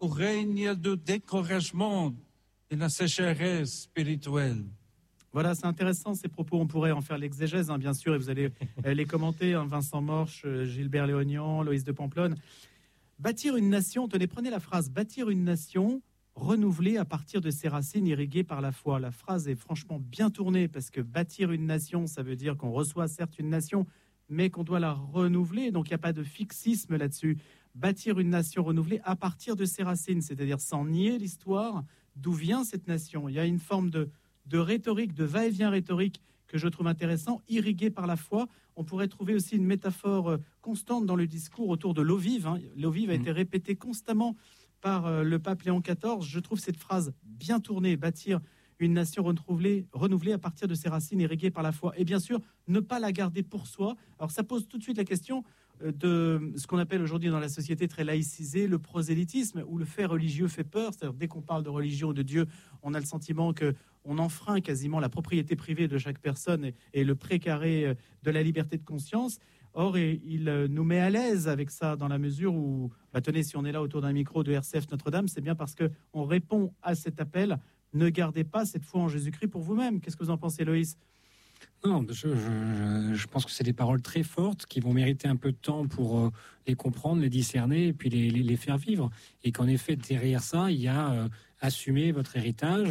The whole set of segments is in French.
où règne le découragement et la sécheresse spirituelle. Voilà, c'est intéressant ces propos. On pourrait en faire l'exégèse, bien sûr, et vous allez les commenter. Vincent Morche, Gilbert Léognan, Loïs de Pamplonne. Bâtir une nation, tenez, prenez la phrase. Bâtir une nation renouvelée à partir de ses racines irriguées par la foi. La phrase est franchement bien tournée parce que bâtir une nation, ça veut dire qu'on reçoit certes une nation, mais qu'on doit la renouveler. Donc il n'y a pas de fixisme là-dessus. Bâtir une nation renouvelée à partir de ses racines, c'est-à-dire sans nier l'histoire, d'où vient cette nation. Il y a une forme de rhétorique, de va-et-vient rhétorique que je trouve intéressant, irrigué par la foi. On pourrait trouver aussi une métaphore constante dans le discours autour de l'eau vive. L'eau vive a été répétée constamment par le pape Léon XIV. Je trouve cette phrase bien tournée, bâtir une nation renouvelée à partir de ses racines irriguées par la foi. Et bien sûr, ne pas la garder pour soi. Alors ça pose tout de suite la question de ce qu'on appelle aujourd'hui dans la société très laïcisée le prosélytisme, où le fait religieux fait peur. C'est-à-dire dès qu'on parle de religion ou de Dieu, on a le sentiment qu'on enfreint quasiment la propriété privée de chaque personne et le précaré de la liberté de conscience. Or, il nous met à l'aise avec ça dans la mesure où, tenez, si on est là autour d'un micro de RCF Notre-Dame, c'est bien parce qu'on répond à cet appel. Ne gardez pas cette foi en Jésus-Christ pour vous-même. Qu'est-ce que vous en pensez, Loïs ? Non, je pense que c'est des paroles très fortes qui vont mériter un peu de temps pour les comprendre, les discerner et puis les faire vivre. Et qu'en effet, derrière ça, il y a assumer votre héritage.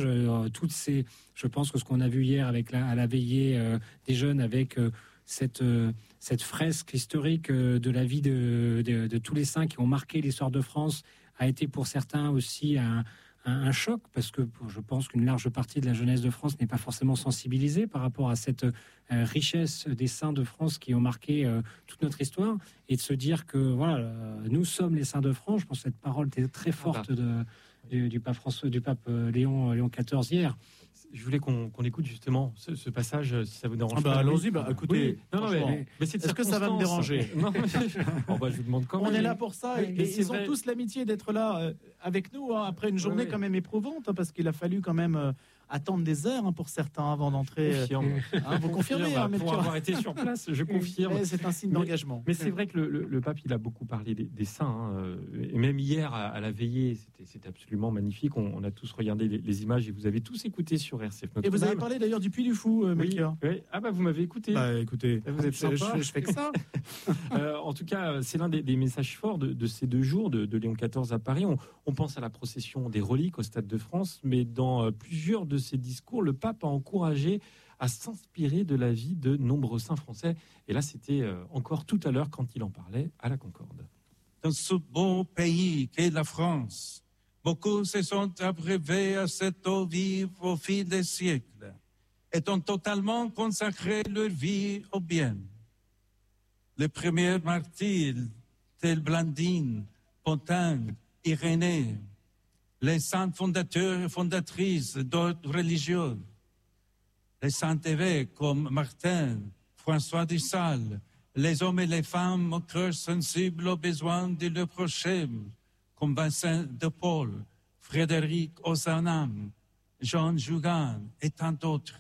Je pense que ce qu'on a vu hier à la veillée des jeunes avec cette fresque historique de la vie de tous les saints qui ont marqué l'histoire de France a été pour certains aussi un choc, parce que je pense qu'une large partie de la jeunesse de France n'est pas forcément sensibilisée par rapport à cette richesse des saints de France qui ont marqué toute notre histoire, et de se dire que voilà, nous sommes les saints de France. Je pense que cette parole était très forte du pape François, du pape Léon XIV hier. Je voulais qu'on écoute justement ce passage, si ça vous dérange pas. Allons-y, écoutez. Oui. Non, mais est-ce que ça va me déranger ? Non, je vous demande quand même. On est là pour ça, et ils ont tous l'amitié d'être là avec nous après une journée quand même éprouvante, parce qu'il a fallu quand même attendre des heures pour certains avant d'entrer. Vous confirmez, pour avoir été sur place, je confirme. C'est un signe d'engagement. Mais c'est vrai que le pape, il a beaucoup parlé des saints, et même hier à la veillée, c'était absolument magnifique. On a tous regardé les images et vous avez tous écouté sur RCF Notre-Dame. Et vous avez parlé d'ailleurs du Puy du Fou, Melchior. Oui. Ah vous m'avez écouté. Écoutez, vous êtes sympa. Je fais que ça. En tout cas, c'est l'un des messages forts de ces 2 jours de Léon XIV à Paris. On pense à la procession des reliques au Stade de France, mais dans plusieurs de ses discours, le pape a encouragé à s'inspirer de la vie de nombreux saints français. Et là, c'était encore tout à l'heure quand il en parlait à la Concorde. Dans ce beau pays qu'est la France, beaucoup se sont abreuvés à cette eau vive au fil des siècles et ont totalement consacré leur vie au bien. Les premiers martyrs, tels Blandine, Pontin, Irénée, les saints fondateurs et fondatrices d'ordres religieux, les saints évêques comme Martin, François de Sales, les hommes et les femmes au cœur sensible aux besoins de leur prochain, comme Vincent de Paul, Frédéric Ozanam, Jean Jougan et tant d'autres.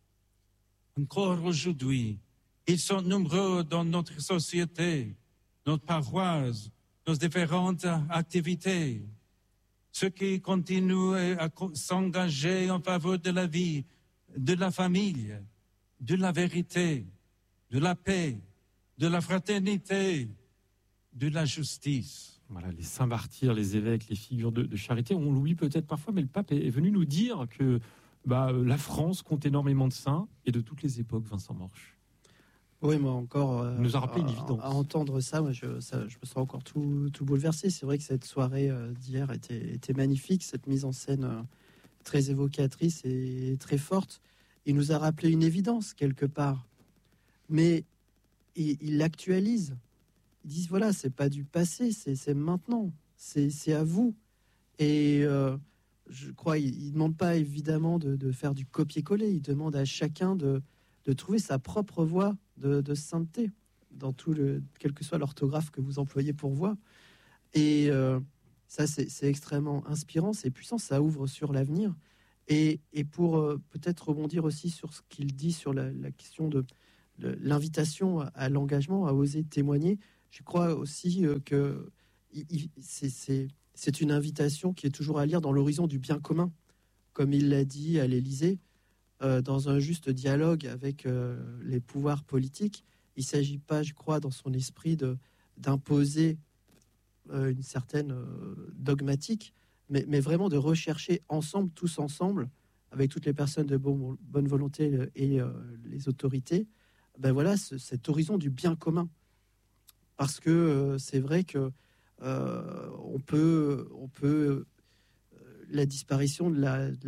Encore aujourd'hui, ils sont nombreux dans notre société, notre paroisse, nos différentes activités. Ceux qui continuent à s'engager en faveur de la vie, de la famille, de la vérité, de la paix, de la fraternité, de la justice. Voilà, les saints martyrs, les évêques, les figures de charité, on l'oublie peut-être parfois, mais le pape est venu nous dire que la France compte énormément de saints, et de toutes les époques, Vincent Morche. Oui, moi encore, nous a rappelé une évidence. À entendre ça, je me sens encore tout bouleversé. C'est vrai que cette soirée d'hier était magnifique, cette mise en scène très évocatrice et très forte. Il nous a rappelé une évidence quelque part, mais il l'actualise. Ils disent voilà, c'est pas du passé, c'est maintenant, c'est à vous. Et je crois, il demande pas évidemment de faire du copier-coller. Il demande à chacun de trouver sa propre voie de sainteté, dans quel que soit l'orthographe que vous employez pour voix. Et ça, c'est extrêmement inspirant, c'est puissant, ça ouvre sur l'avenir. Et pour peut-être rebondir aussi sur ce qu'il dit sur la question de l'invitation à l'engagement, à oser témoigner, je crois aussi que c'est une invitation qui est toujours à lire dans l'horizon du bien commun, comme il l'a dit à l'Élysée, dans un juste dialogue avec les pouvoirs politiques. Il ne s'agit pas, je crois, dans son esprit d'imposer une certaine dogmatique, mais vraiment de rechercher ensemble, tous ensemble, avec toutes les personnes de bonne volonté et les autorités, ben voilà, cet horizon du bien commun. Parce que c'est vrai que on peut la disparition de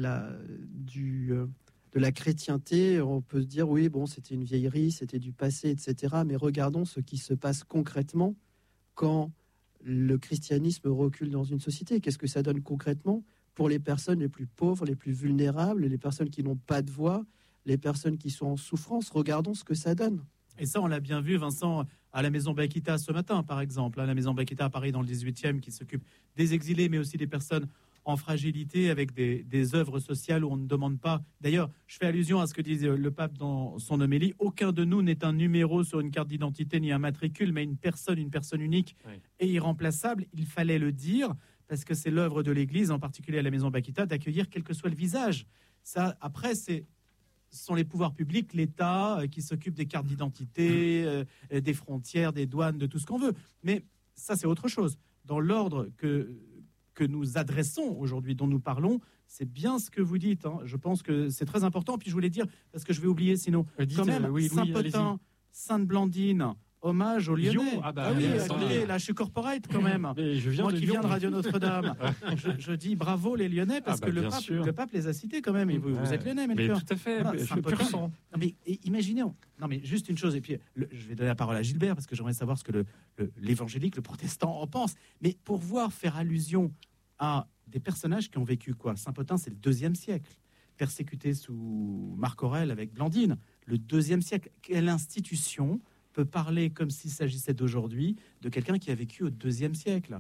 la chrétienté, on peut se dire oui, bon, c'était une vieillerie, c'était du passé, etc. Mais regardons ce qui se passe concrètement quand le christianisme recule dans une société. Qu'est-ce que ça donne concrètement pour les personnes les plus pauvres, les plus vulnérables, les personnes qui n'ont pas de voix, les personnes qui sont en souffrance? Regardons ce que ça donne. Et ça, on l'a bien vu, Vincent, à la Maison Bakita ce matin, par exemple. À la Maison Bakita à Paris, dans le 18e, qui s'occupe des exilés, mais aussi des personnes en fragilité, avec des œuvres sociales où on ne demande pas. D'ailleurs, je fais allusion à ce que disait le pape dans son homélie. Aucun de nous n'est un numéro sur une carte d'identité ni un matricule, mais une personne unique et irremplaçable. Il fallait le dire, parce que c'est l'œuvre de l'Église, en particulier à la Maison Bakita, d'accueillir quel que soit le visage. Ça, après, ce sont les pouvoirs publics, l'État, qui s'occupe des cartes d'identité, des frontières, des douanes, de tout ce qu'on veut. Mais ça, c'est autre chose. Dans l'ordre que nous adressons aujourd'hui, dont nous parlons, c'est bien ce que vous dites. Hein. Je pense que c'est très important. Puis je voulais dire, parce que je vais oublier sinon, quand même, Saint-Potin, Sainte-Blandine, hommage aux Lyonnais. Écoutez, là, je suis corporate quand même. Moi qui viens de Radio Notre-Dame. je dis bravo les Lyonnais, parce que le pape les a cités quand même. Et vous êtes Lyonnais, Melchior. Tout à fait. Voilà, Saint-Potin. Imaginez, non mais juste une chose, et puis je vais donner la parole à Gilbert, parce que j'aimerais savoir ce que l'évangélique, le protestant en pense. Mais pour faire allusion à des personnages qui ont vécu quoi. Saint-Potin, c'est le 2e siècle, persécuté sous Marc Aurèle avec Blandine, le 2e siècle. Quelle institution peut parler comme s'il s'agissait d'aujourd'hui de quelqu'un qui a vécu au 2e siècle?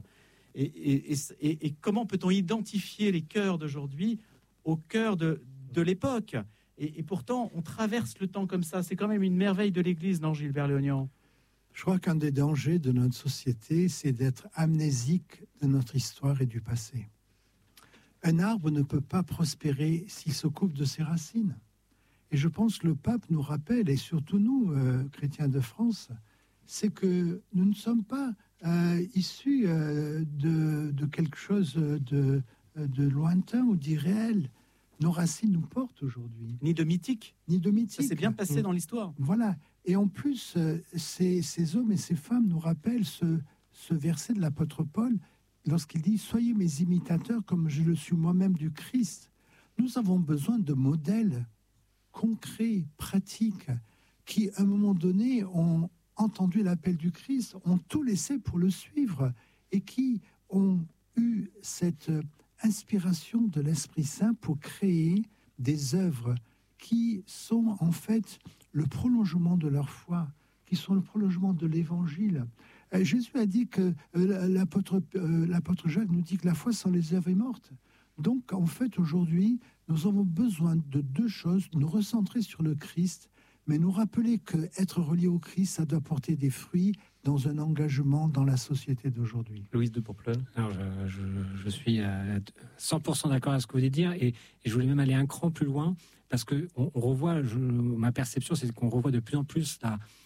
Et comment peut-on identifier les cœurs d'aujourd'hui au cœur de l'époque? Et pourtant, on traverse le temps comme ça. C'est quand même une merveille de l'Église, non, Gilbert Léognan? Je crois qu'un des dangers de notre société, c'est d'être amnésique de notre histoire et du passé. Un arbre ne peut pas prospérer s'il se coupe de ses racines. Et je pense que le pape nous rappelle, et surtout nous, chrétiens de France, c'est que nous ne sommes pas issus de quelque chose de lointain ou d'irréel. Nos racines nous portent aujourd'hui. Ni de mythique. Ça s'est bien passé dans l'histoire. Voilà. Et en plus, ces hommes et ces femmes nous rappellent ce verset de l'apôtre Paul, lorsqu'il dit « Soyez mes imitateurs comme je le suis moi-même du Christ ». Nous avons besoin de modèles concrets, pratiques, qui, à un moment donné, ont entendu l'appel du Christ, ont tout laissé pour le suivre, et qui ont eu cette inspiration de l'Esprit Saint pour créer des œuvres qui sont en fait le prolongement de leur foi, qui sont le prolongement de l'Évangile. Jésus a dit que l'apôtre Jacques nous dit que la foi sans les œuvres est morte. Donc, en fait, aujourd'hui, nous avons besoin de deux choses, nous recentrer sur le Christ, mais nous rappeler qu'être relié au Christ, ça doit porter des fruits dans un engagement dans la société d'aujourd'hui. Louise de Pomplone. Alors, je suis à 100% d'accord avec ce que vous voulez dire, et je voulais même aller un cran plus loin, parce que on revoit, ma perception, c'est qu'on revoit de plus en plus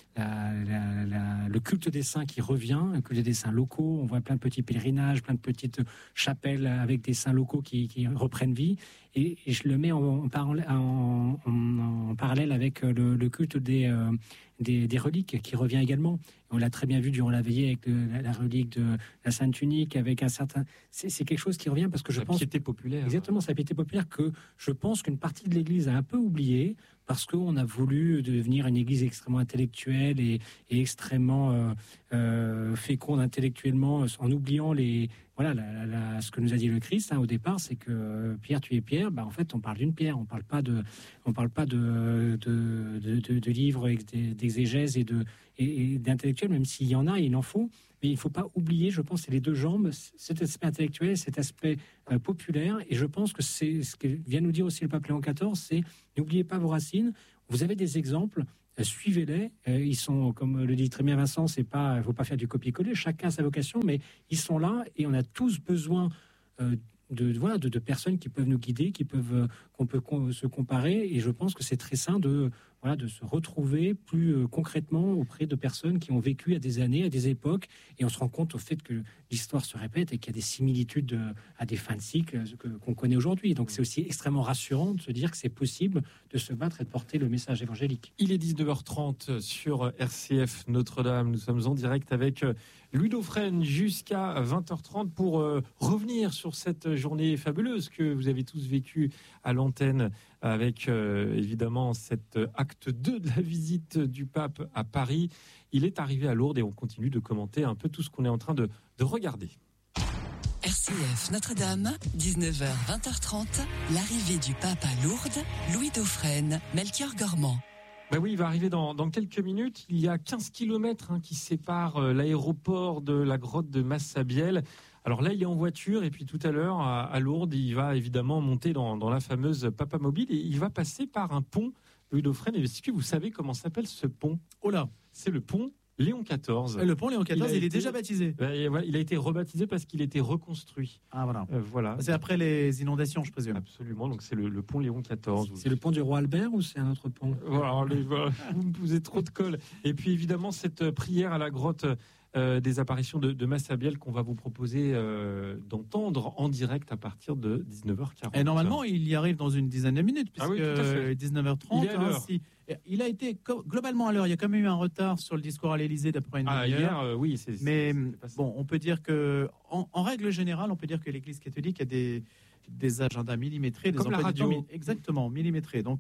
le culte des saints qui revient, le culte des saints locaux. On voit plein de petits pèlerinages, plein de petites chapelles avec des saints locaux qui reprennent vie. Et je le mets en parallèle avec le culte des reliques qui revient également. On l'a très bien vu durant la veillée avec la relique de la Sainte Tunique, avec un certain... C'est quelque chose qui revient parce que je pense... La piété populaire. Exactement, c'est la piété populaire que je pense qu'une partie de l'Église a un peu oublié, parce qu'on a voulu devenir une église extrêmement intellectuelle et extrêmement féconde intellectuellement, en oubliant ce que nous a dit le Christ au départ, c'est que Pierre, tu es Pierre. En fait, on parle d'une pierre. On parle pas de livres d'exégèse et d'intellectuels, même s'il y en a, il en faut. Mais il ne faut pas oublier, je pense, c'est les deux jambes, cet aspect intellectuel, cet aspect populaire. Et je pense que c'est ce que vient nous dire aussi le pape Léon XIV, c'est n'oubliez pas vos racines. Vous avez des exemples suivez-les. Ils sont, comme le dit très bien Vincent, il ne faut pas faire du copier-coller. Chacun a sa vocation, mais ils sont là et on a tous besoin de personnes qui peuvent nous guider, qu'on peut se comparer. Et je pense que c'est très sain de se retrouver plus concrètement auprès de personnes qui ont vécu à des années, à des époques, et on se rend compte au fait que l'histoire se répète et qu'il y a des similitudes à des fins de cycle qu'on connaît aujourd'hui. Donc c'est aussi extrêmement rassurant de se dire que c'est possible de se battre et de porter le message évangélique. Il est 19h30 sur RCF Notre-Dame. Nous sommes en direct avec Louis Dauphren jusqu'à 20h30 pour revenir sur cette journée fabuleuse que vous avez tous vécue à l'antenne avec évidemment cet acte 2 de la visite du pape à Paris. Il est arrivé à Lourdes et on continue de commenter un peu tout ce qu'on est en train de regarder. RCF Notre-Dame, 19h, 20h30, l'arrivée du pape à Lourdes, Louis Dauphren, Melchior Gormand. Ben oui, il va arriver dans quelques minutes. Il y a 15 km qui séparent l'aéroport de la grotte de Massabielle. Alors là, il est en voiture et puis tout à l'heure, à Lourdes, il va évidemment monter dans la fameuse Papa Mobile et il va passer par un pont, Louis Dauphren. Est-ce que vous savez comment s'appelle ce pont ? Oh là, c'est le pont Léon XIV. Le pont Léon XIV, il est déjà baptisé. Il a été rebaptisé parce qu'il a été reconstruit. Ah voilà. Voilà. C'est après les inondations, je présume. Absolument. Donc c'est le pont Léon XIV. C'est le pont du roi Albert ou c'est un autre pont ? Voilà, vous me posez trop de colle. Et puis évidemment cette prière à la grotte des apparitions de Massabielle qu'on va vous proposer d'entendre en direct à partir de 19h40. Et normalement, il y arrive dans une dizaine de minutes, puisque 19h30. Il est à l'heure. Il a été globalement à l'heure. Il y a quand même eu un retard sur le discours à l'Élysée d'à peu près une demi-heure. Hier, oui. Mais bon, on peut dire que, en règle générale, on peut dire que l'Église catholique a des agendas millimétrés, des comme la radio. Exactement, millimétrés. Donc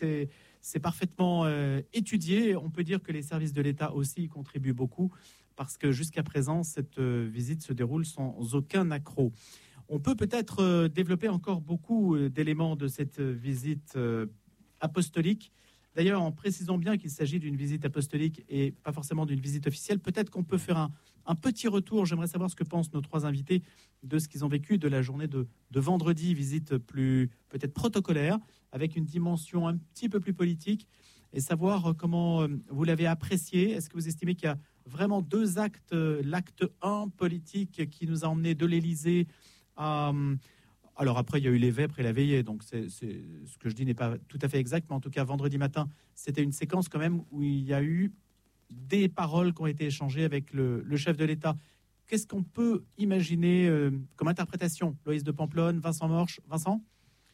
c'est parfaitement étudié. On peut dire que les services de l'État aussi y contribuent beaucoup, parce que jusqu'à présent, cette visite se déroule sans aucun accroc. On peut peut-être développer encore beaucoup d'éléments de cette visite apostolique. D'ailleurs, en précisant bien qu'il s'agit d'une visite apostolique et pas forcément d'une visite officielle, peut-être qu'on peut faire un petit retour. J'aimerais savoir ce que pensent nos trois invités de ce qu'ils ont vécu de la journée de vendredi, visite plus peut-être protocolaire, avec une dimension un petit peu plus politique, et savoir comment vous l'avez apprécié. Est-ce que vous estimez qu'il y a vraiment deux actes, l'acte 1 politique qui nous a emmenés de l'Élysée à... Alors après, il y a eu les vêpres et la veillée, donc c'est ce que je dis n'est pas tout à fait exact, mais en tout cas, vendredi matin, c'était une séquence quand même où il y a eu des paroles qui ont été échangées avec le chef de l'État. Qu'est-ce qu'on peut imaginer comme interprétation ? Loïs de Pamplonne, Vincent Morche. Vincent ?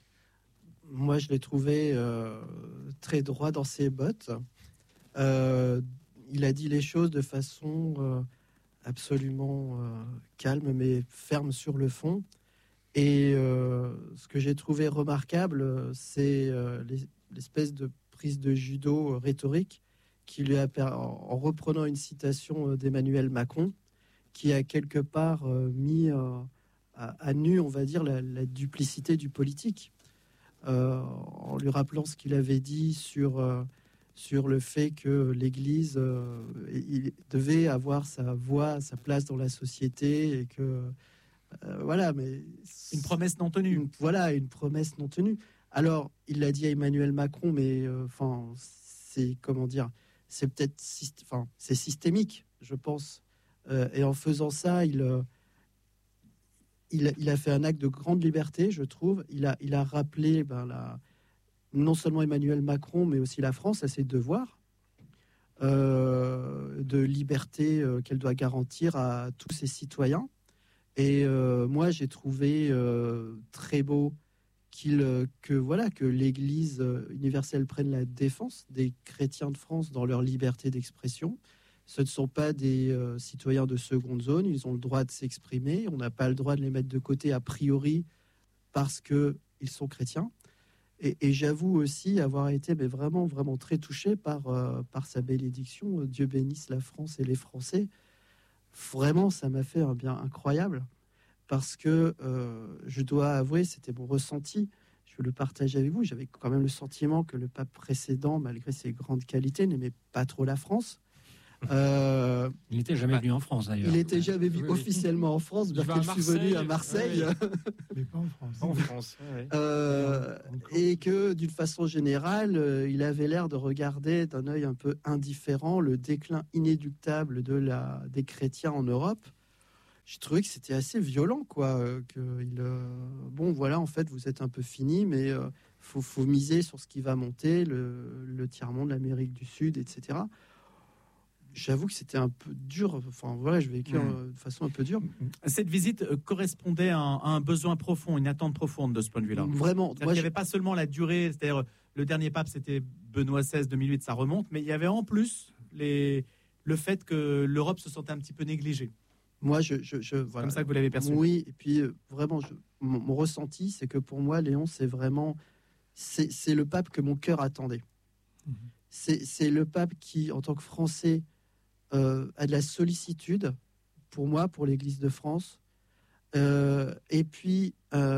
Moi, je l'ai trouvé très droit dans ses bottes. Il a dit les choses de façon absolument calme, mais ferme sur le fond. Et ce que j'ai trouvé remarquable, c'est l'espèce de prise de judo rhétorique qui lui a en reprenant une citation d'Emmanuel Macron, qui a quelque part mis à nu, on va dire, la duplicité du politique, en lui rappelant ce qu'il avait dit sur le fait que l'Église il devait avoir sa voix, sa place dans la société, et que voilà, mais une promesse non tenue. Une promesse non tenue. Alors, il l'a dit à Emmanuel Macron, mais c'est comment dire, c'est peut-être, c'est systémique, je pense. Et en faisant ça, il a fait un acte de grande liberté, je trouve. Il a rappelé non seulement Emmanuel Macron, mais aussi la France à ses devoirs de liberté qu'elle doit garantir à tous ses citoyens. Et moi, j'ai trouvé très beau que l'Église universelle prenne la défense des chrétiens de France dans leur liberté d'expression. Ce ne sont pas des citoyens de seconde zone, ils ont le droit de s'exprimer. On n'a pas le droit de les mettre de côté a priori parce qu'ils sont chrétiens. Et j'avoue aussi avoir été vraiment, vraiment très touché par sa bénédiction. Dieu bénisse la France et les Français. Vraiment, ça m'a fait un bien incroyable, parce que je dois avouer, c'était mon ressenti, je veux le partager avec vous. J'avais quand même le sentiment que le pape précédent, malgré ses grandes qualités, n'aimait pas trop la France. Il n'était jamais venu en France, d'ailleurs. Il n'était jamais venu officiellement en France, bien qu'il fût venu à Marseille. Mais pas en France. En France, Et que, d'une façon générale, il avait l'air de regarder d'un œil un peu indifférent le déclin inéluctable des chrétiens en Europe. J'ai trouvé que c'était assez violent, quoi. Bon, voilà, en fait, vous êtes un peu fini, mais faut miser sur ce qui va monter, le tiers-monde, l'Amérique du Sud, etc. J'avoue que c'était un peu dur. Enfin, voilà, je vécu de façon un peu dure. Cette visite correspondait à un besoin profond, une attente profonde de ce point de vue-là. Vraiment. Il n'y avait pas seulement la durée, c'est-à-dire le dernier pape, c'était Benoît XVI 2008, ça remonte, mais il y avait en plus le fait que l'Europe se sentait un petit peu négligée. Moi, voilà. Comme ça que vous l'avez perçu. Oui, et puis vraiment, mon ressenti, c'est que pour moi, Léon, c'est le pape que mon cœur attendait. C'est le pape qui, en tant que Français, a de la sollicitude pour moi, pour l'Église de France, et puis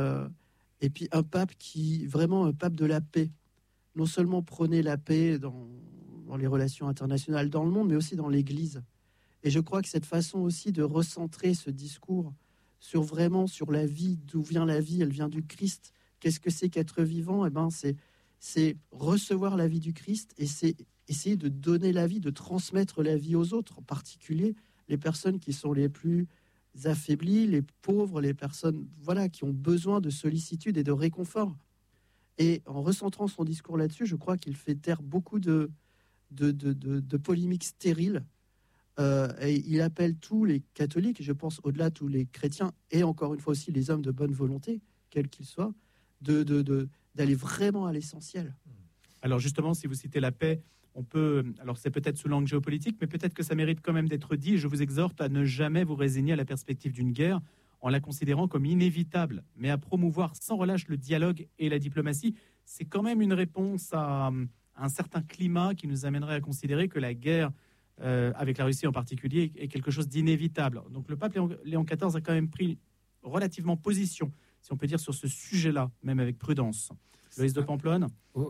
un pape vraiment un pape de la paix. Non seulement prôner la paix dans les relations internationales dans le monde, mais aussi dans l'Église. Et je crois que cette façon aussi de recentrer ce discours sur la vie, d'où vient la vie, elle vient du Christ. Qu'est-ce que c'est qu'être vivant ? Eh ben, c'est recevoir la vie du Christ et c'est essayer de donner la vie, de transmettre la vie aux autres, en particulier les personnes qui sont les plus affaiblies, les pauvres, les personnes qui ont besoin de sollicitude et de réconfort. Et en recentrant son discours là-dessus, je crois qu'il fait taire beaucoup de polémiques stériles. Et il appelle tous les catholiques, je pense au-delà tous les chrétiens, et encore une fois aussi les hommes de bonne volonté, quels qu'ils soient, d'aller vraiment à l'essentiel. Alors justement, si vous citez la paix, on peut, alors c'est peut-être sous l'angle géopolitique, mais peut-être que ça mérite quand même d'être dit. Je vous exhorte à ne jamais vous résigner à la perspective d'une guerre en la considérant comme inévitable, mais à promouvoir sans relâche le dialogue et la diplomatie. C'est quand même une réponse à un certain climat qui nous amènerait à considérer que la guerre avec la Russie en particulier, est quelque chose d'inévitable. Donc le pape Léon XIV a quand même pris relativement position, si on peut dire, sur ce sujet-là, même avec prudence. Loïs de Pamplonne.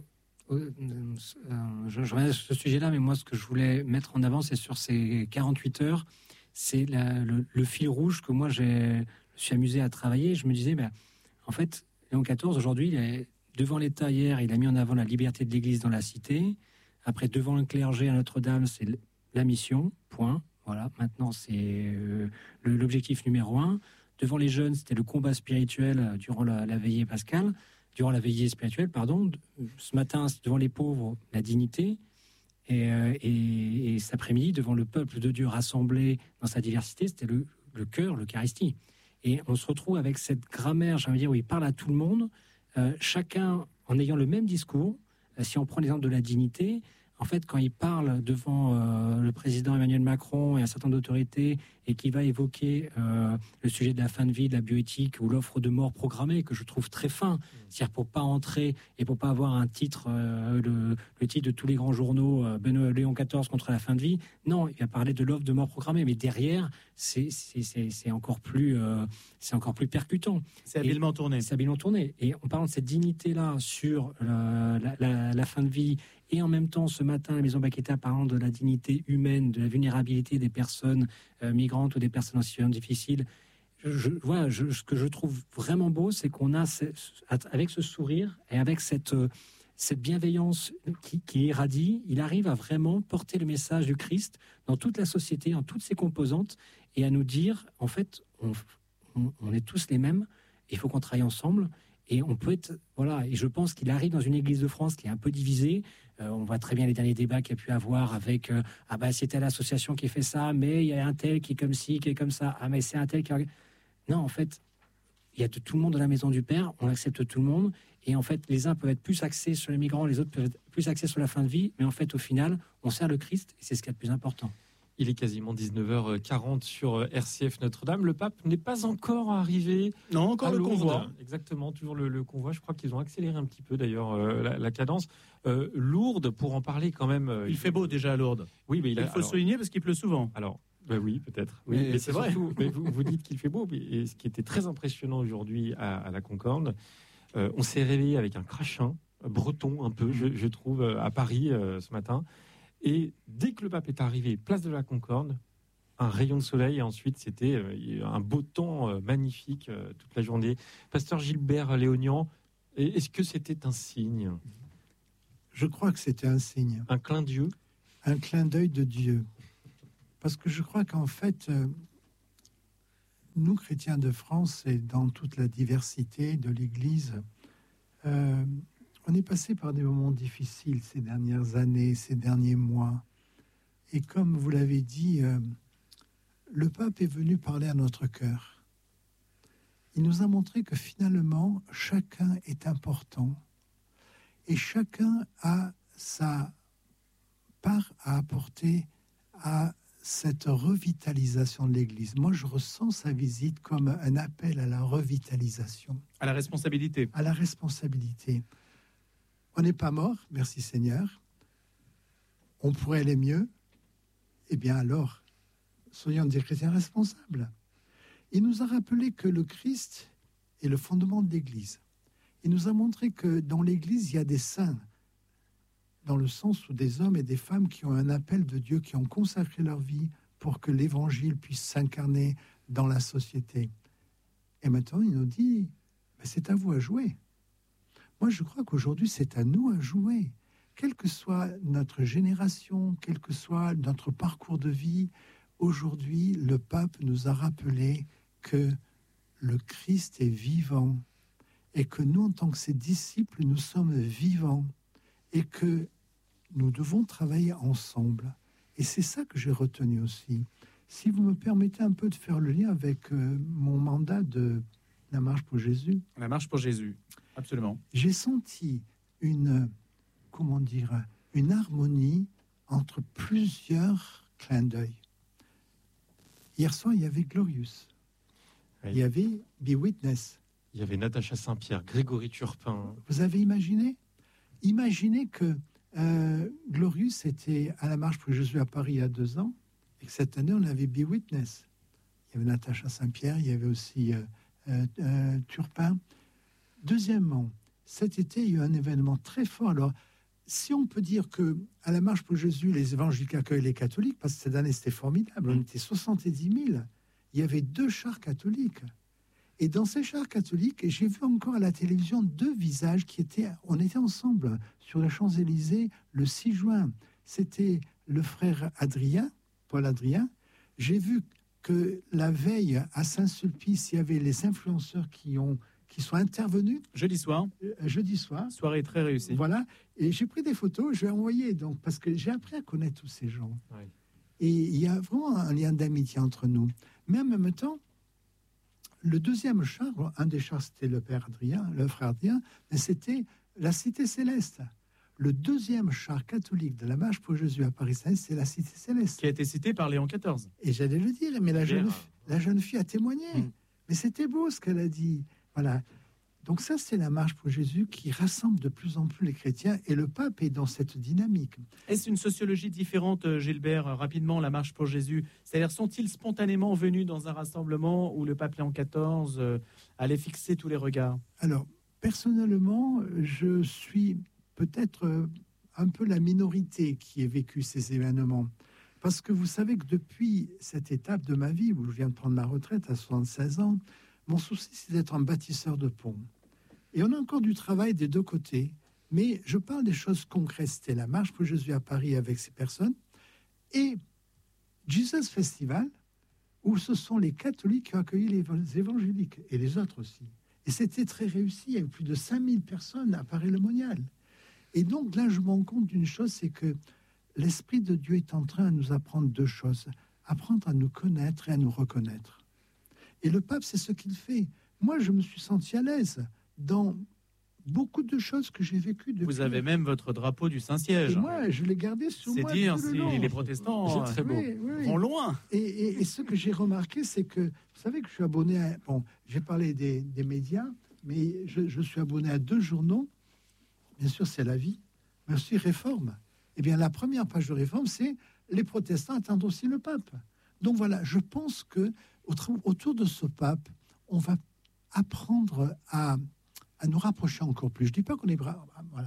Je reviens sur ce sujet-là, mais moi, ce que je voulais mettre en avant, c'est sur ces 48 heures, c'est le fil rouge que moi, je me suis amusé à travailler. Je me disais, en fait, Léon XIV, aujourd'hui, devant l'État, hier, il a mis en avant la liberté de l'Église dans la cité. Après, devant le clergé à Notre-Dame, c'est la mission, point. Voilà, maintenant, c'est l'objectif numéro 1. Devant les jeunes, c'était le combat spirituel durant la veillée pascale, durant la veillée spirituelle, pardon. Ce matin, c'est devant les pauvres, la dignité. Et cet après-midi, devant le peuple de Dieu rassemblé dans sa diversité, c'était le cœur, l'Eucharistie. Et on se retrouve avec cette grammaire, j'ai envie de dire, où il parle à tout le monde, chacun en ayant le même discours. Si on prend l'exemple de la dignité, en fait, quand il parle devant le président Emmanuel Macron et un certain nombre d'autorités et qu'il va évoquer le sujet de la fin de vie, de la bioéthique ou l'offre de mort programmée, que je trouve très fin, c'est-à-dire pour pas entrer et pour pas avoir un titre, le titre de tous les grands journaux, Léon XIV contre la fin de vie. Non, il va parler de l'offre de mort programmée, mais derrière, c'est encore plus percutant. C'est habilement tourné. C'est habilement tourné. Et en parlant de cette dignité-là sur la fin de vie, et en même temps, ce matin, la Maison Bakhita parlant de la dignité humaine, de la vulnérabilité des personnes migrantes ou des personnes en situation difficile. Ce que je trouve vraiment beau, c'est qu'on a, avec ce sourire et avec cette bienveillance qui irradie, il arrive à vraiment porter le message du Christ dans toute la société, en toutes ses composantes, et à nous dire, en fait, on est tous les mêmes, il faut qu'on travaille ensemble. Et on peut être, voilà, et je pense qu'il arrive dans une église de France qui est un peu divisée. On voit très bien les derniers débats qu'il y a pu avoir avec c'est telle association qui fait ça, mais il y a un tel qui est comme ci, qui est comme ça. Ah, mais c'est un tel qui. Non, en fait, il y a tout le monde dans la maison du Père, on accepte tout le monde. Et en fait, les uns peuvent être plus axés sur les migrants, les autres peuvent être plus axés sur la fin de vie. Mais en fait, au final, on sert le Christ et c'est ce qui est le plus important. Il est quasiment 19h40 sur RCF Notre-Dame. Le pape n'est pas encore arrivé. Non, encore le convoi. Exactement, toujours le convoi. Je crois qu'ils ont accéléré un petit peu d'ailleurs la cadence. Lourdes, pour en parler quand même. Il fait beau déjà à Lourdes. Oui, mais il faut souligner parce qu'il pleut souvent. Alors, oui, peut-être. Oui, mais c'est vrai. Surtout, mais vous dites qu'il fait beau. Et ce qui était très impressionnant aujourd'hui à la Concorde, on s'est réveillé avec un crachin breton un peu, je trouve, à Paris ce matin. Et dès que le pape est arrivé, place de la Concorde, un rayon de soleil, et ensuite c'était un beau temps magnifique toute la journée. Pasteur Gilbert Léognan, est-ce que c'était un signe? Je crois que c'était un signe. Un clin d'yeux? Un clin d'œil de Dieu. Parce que je crois qu'en fait, nous, chrétiens de France, et dans toute la diversité de l'Église, on est passé par des moments difficiles ces dernières années, ces derniers mois. Et comme vous l'avez dit, le pape est venu parler à notre cœur. Il nous a montré que finalement, chacun est important et chacun a sa part à apporter à cette revitalisation de l'Église. Moi, je ressens sa visite comme un appel à la revitalisation. À la responsabilité. À la responsabilité. On n'est pas mort, merci Seigneur. On pourrait aller mieux. Eh bien alors, soyons des chrétiens responsables. Il nous a rappelé que le Christ est le fondement de l'Église. Il nous a montré que dans l'Église, il y a des saints, dans le sens où des hommes et des femmes qui ont un appel de Dieu, qui ont consacré leur vie pour que l'Évangile puisse s'incarner dans la société. Et maintenant, il nous dit, c'est à vous à jouer. Moi, je crois qu'aujourd'hui, c'est à nous à jouer. Quelle que soit notre génération, quel que soit notre parcours de vie, aujourd'hui, le pape nous a rappelé que le Christ est vivant et que nous, en tant que ses disciples, nous sommes vivants et que nous devons travailler ensemble. Et c'est ça que j'ai retenu aussi. Si vous me permettez un peu de faire le lien avec mon mandat de la Marche pour Jésus. La Marche pour Jésus, absolument. J'ai senti une harmonie entre plusieurs clins d'œil. Hier soir, il y avait Glorious. Oui. Il y avait Be Witness. Il y avait Natacha Saint-Pierre, Grégory Turpin. Vous avez imaginé? Imaginez que Glorious était à la Marche pour Jésus à Paris il y a 2 ans, et que cette année, on avait Be Witness. Il y avait Natacha Saint-Pierre, il y avait aussi Turpin. Deuxièmement, cet été, il y a eu un événement très fort. Alors, si on peut dire que à la Marche pour Jésus, les évangéliques accueillent les catholiques, parce que cette année, c'était formidable, on était 70 000, il y avait 2 chars catholiques. Et dans ces chars catholiques, j'ai vu encore à la télévision 2 visages on était ensemble sur les Champs-Élysées le 6 juin. C'était le frère Adrien, Paul Adrien. J'ai vu que la veille à Saint-Sulpice, il y avait les influenceurs qui sont intervenus. Jeudi soir. Soirée très réussie. Voilà. Et j'ai pris des photos, je vais envoyer, donc, parce que j'ai appris à connaître tous ces gens. Oui. Et il y a vraiment un lien d'amitié entre nous. Mais en même temps, le deuxième char, un des chars, c'était le frère Adrien, mais c'était la Cité Céleste. Le deuxième char catholique de la Marche pour Jésus à Paris-Saint-Denis, c'est la Cité Céleste. Qui a été cité par Léon XIV. Et j'allais le dire, mais la jeune fille a témoigné. Mais c'était beau ce qu'elle a dit. Voilà. Donc ça, c'est la Marche pour Jésus qui rassemble de plus en plus les chrétiens, et le pape est dans cette dynamique. Est-ce une sociologie différente, Gilbert, rapidement, la Marche pour Jésus? C'est-à-dire, sont-ils spontanément venus dans un rassemblement où le pape Léon XIV allait fixer tous les regards? Alors, personnellement, je suis peut-être un peu la minorité qui ait vécu ces événements. Parce que vous savez que depuis cette étape de ma vie, où je viens de prendre ma retraite à 76 ans, mon souci, c'est d'être un bâtisseur de ponts. Et on a encore du travail des 2 côtés, mais je parle des choses concrètes. C'était la Marche pour Jésus à Paris avec ces personnes, et Jesus Festival, où ce sont les catholiques qui ont accueilli les évangéliques, et les autres aussi. Et c'était très réussi, il y a eu plus de 5000 personnes à Paris-le-Monial. Et donc là, je me rends compte d'une chose, c'est que l'Esprit de Dieu est en train de nous apprendre 2 choses. Apprendre à nous connaître et à nous reconnaître. Et le pape, c'est ce qu'il fait. Moi, je me suis senti à l'aise dans beaucoup de choses que j'ai vécues depuis. Vous avez même votre drapeau du Saint-Siège. Et moi, je l'ai gardé sur moi. C'est dire si les protestants vont loin. Et ce que j'ai remarqué, c'est que, vous savez que je suis abonné à... Bon, j'ai parlé des médias, mais je suis abonné à 2 journaux. Bien sûr, c'est La Vie, mais aussi Réforme. Eh bien, la première page de Réforme, c'est « Les protestants attendent aussi le pape ». Donc voilà, je pense que autour de ce pape, on va apprendre à nous rapprocher encore plus. Je ne dis pas qu'on est brave, voilà.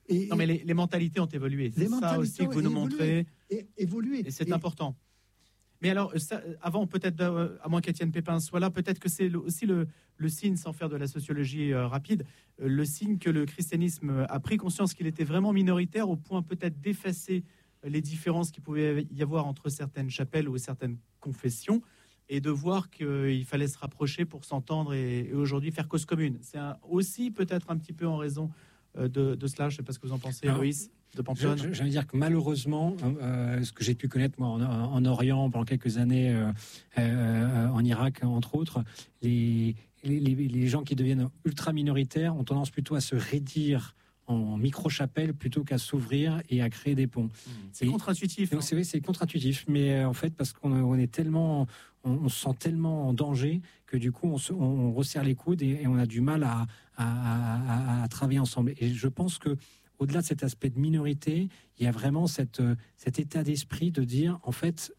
Non, mais les mentalités ont évolué. C'est ça aussi que vous nous montrez. Évolué. Et c'est important. Mais alors, avant peut-être, à moins qu'Étienne Pépin soit là, peut-être que c'est aussi le signe, sans faire de la sociologie rapide, le signe que le christianisme a pris conscience qu'il était vraiment minoritaire au point peut-être d'effacer les différences qu'il pouvait y avoir entre certaines chapelles ou certaines confessions et de voir qu'il fallait se rapprocher pour s'entendre et aujourd'hui faire cause commune. C'est aussi peut-être un petit peu en raison de cela. Je ne sais pas ce que vous en pensez, Loïs de Pamplonne. Je veux dire que malheureusement, ce que j'ai pu connaître moi en Orient pendant quelques années, en Irak entre autres, les gens qui deviennent ultra minoritaires ont tendance plutôt à se raidir en micro-chapelle plutôt qu'à s'ouvrir et à créer des ponts. C'est contre-intuitif. Donc c'est vrai, c'est contre-intuitif, mais en fait parce qu'on est tellement, on se sent tellement en danger que du coup on resserre les coudes et on a du mal à travailler ensemble. Et je pense que au-delà de cet aspect de minorité, il y a vraiment cet état d'esprit de dire, en fait,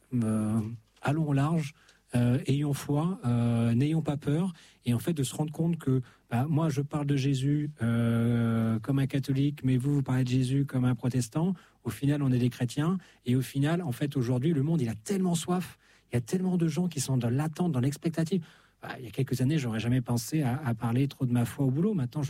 allons au large, ayons foi, n'ayons pas peur, et en fait de se rendre compte que moi je parle de Jésus comme un catholique, mais vous parlez de Jésus comme un protestant. Au final, on est des chrétiens, et au final, en fait, aujourd'hui, le monde, il a tellement soif, il y a tellement de gens qui sont dans l'attente, dans l'expectative. Il y a quelques années, j'aurais jamais pensé à parler trop de ma foi au boulot. Maintenant,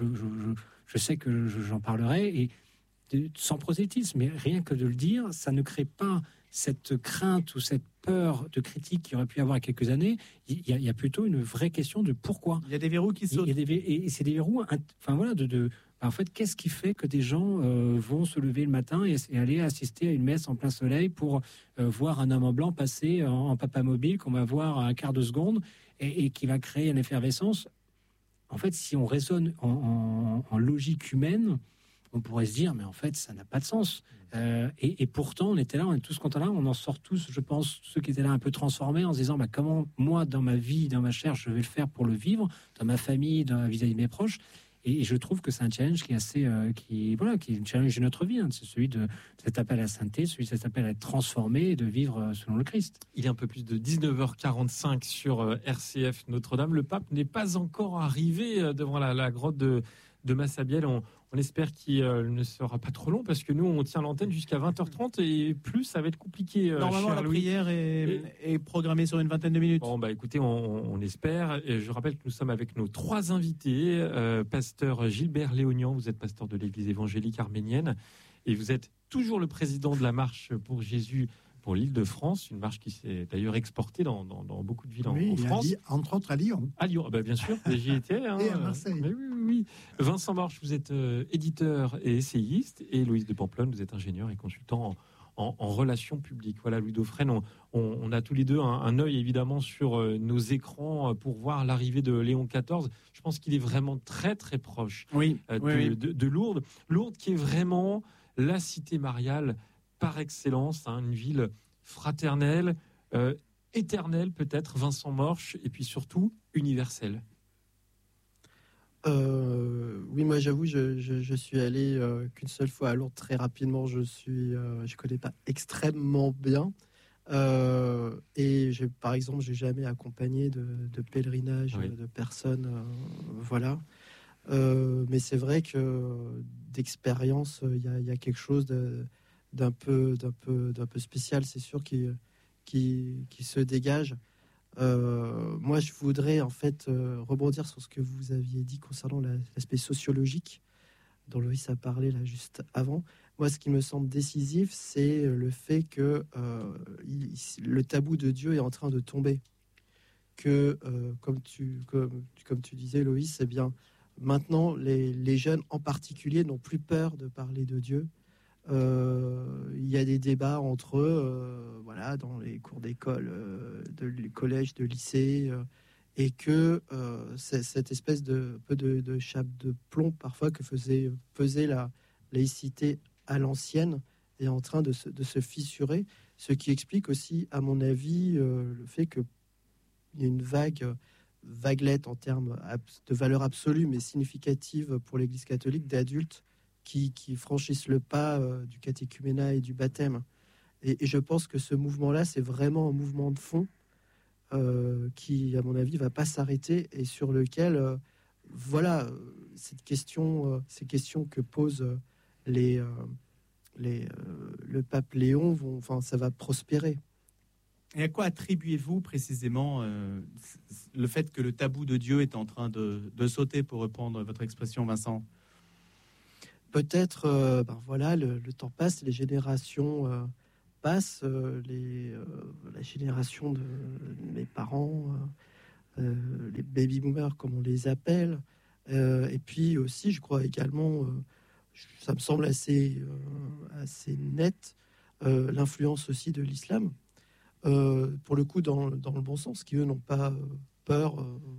je sais que j'en parlerai, et sans prosélytisme, mais rien que de le dire, ça ne crée pas cette crainte ou cette peur de critique qu'il y aurait pu y avoir il y a quelques années. Il y a plutôt une vraie question de pourquoi. Il y a des verrous qui sautent. Et c'est des verrous, enfin voilà, en fait, qu'est-ce qui fait que des gens vont se lever le matin et aller assister à une messe en plein soleil pour voir un homme en blanc passer en papamobile qu'on va voir à un quart de seconde et qui va créer une effervescence? En fait, si on raisonne en logique humaine, on pourrait se dire, mais en fait, ça n'a pas de sens. Et pourtant, on était là, on est tous contents là, on en sort tous, je pense, ceux qui étaient là un peu transformés, en se disant, comment moi, dans ma vie, dans ma chair, je vais le faire pour le vivre, dans ma famille, vis-à-vis de mes proches. Et je trouve que c'est un challenge qui est assez, qui est un challenge de notre vie. C'est celui de cet appel à la sainteté, celui de cet appel à être transformé et de vivre selon le Christ. Il est un peu plus de 19h45 sur RCF Notre-Dame. Le pape n'est pas encore arrivé devant la grotte de Massabielle. On espère qu'il ne sera pas trop long parce que nous, on tient l'antenne jusqu'à 20h30 et plus, ça va être compliqué. Normalement, la prière est programmée sur une vingtaine de minutes. Bon, écoutez, on espère. Et je rappelle que nous sommes avec nos 3 invités. Pasteur Gilbert Léognan, vous êtes pasteur de l'Église évangélique arménienne et vous êtes toujours le président de la marche pour Jésus pour l'Île-de-France, une marche qui s'est d'ailleurs exportée dans beaucoup de villes en France. Entre autres à Lyon. À Lyon, bien sûr, j'y étais. Et à Marseille. Mais oui. Vincent Morche, vous êtes éditeur et essayiste, et Loïs de Pamplonne, vous êtes ingénieur et consultant en relations publiques. Voilà, Louis Dauphren, on a tous les deux un œil évidemment sur nos écrans pour voir l'arrivée de Léon XIV. Je pense qu'il est vraiment très très proche de Lourdes. Lourdes qui est vraiment la cité mariale par excellence, une ville fraternelle, éternelle peut-être, Vincent Morche, et puis surtout universelle. Oui, moi j'avoue, je suis allé qu'une seule fois à Lourdes très rapidement. Je connais pas extrêmement bien, et par exemple, j'ai jamais accompagné de pèlerinage de personnes, voilà. Mais c'est vrai que d'expérience, il y a quelque chose d'un peu spécial, c'est sûr, qui se dégage. Moi, je voudrais en fait rebondir sur ce que vous aviez dit concernant l'aspect sociologique dont Loïs a parlé là juste avant. Moi, ce qui me semble décisif, c'est le fait que le tabou de Dieu est en train de tomber. Que, comme tu disais, Loïs, eh bien, maintenant, les jeunes en particulier n'ont plus peur de parler de Dieu. Il y a des débats entre eux, voilà, dans les cours d'école, de collège, de lycée, et que cette espèce de chape de plomb parfois que faisait la laïcité à l'ancienne est en train de se fissurer, ce qui explique aussi, à mon avis, le fait qu'il y a une vaguelette en termes de valeur absolue, mais significative pour l'Église catholique, d'adultes qui franchissent le pas du catéchuménat et du baptême. Et je pense que ce mouvement-là, c'est vraiment un mouvement de fond qui, à mon avis, va pas s'arrêter et sur lequel, voilà, ces questions que pose le pape Léon ça va prospérer. Et à quoi attribuez-vous précisément le fait que le tabou de Dieu est en train de sauter, pour reprendre votre expression, Vincent? Peut-être, le temps passe, les générations passent, la génération de mes parents, les baby boomers comme on les appelle, et puis aussi, je crois également, ça me semble assez net, l'influence aussi de l'islam. Pour le coup, dans le bon sens, qui eux n'ont pas peur,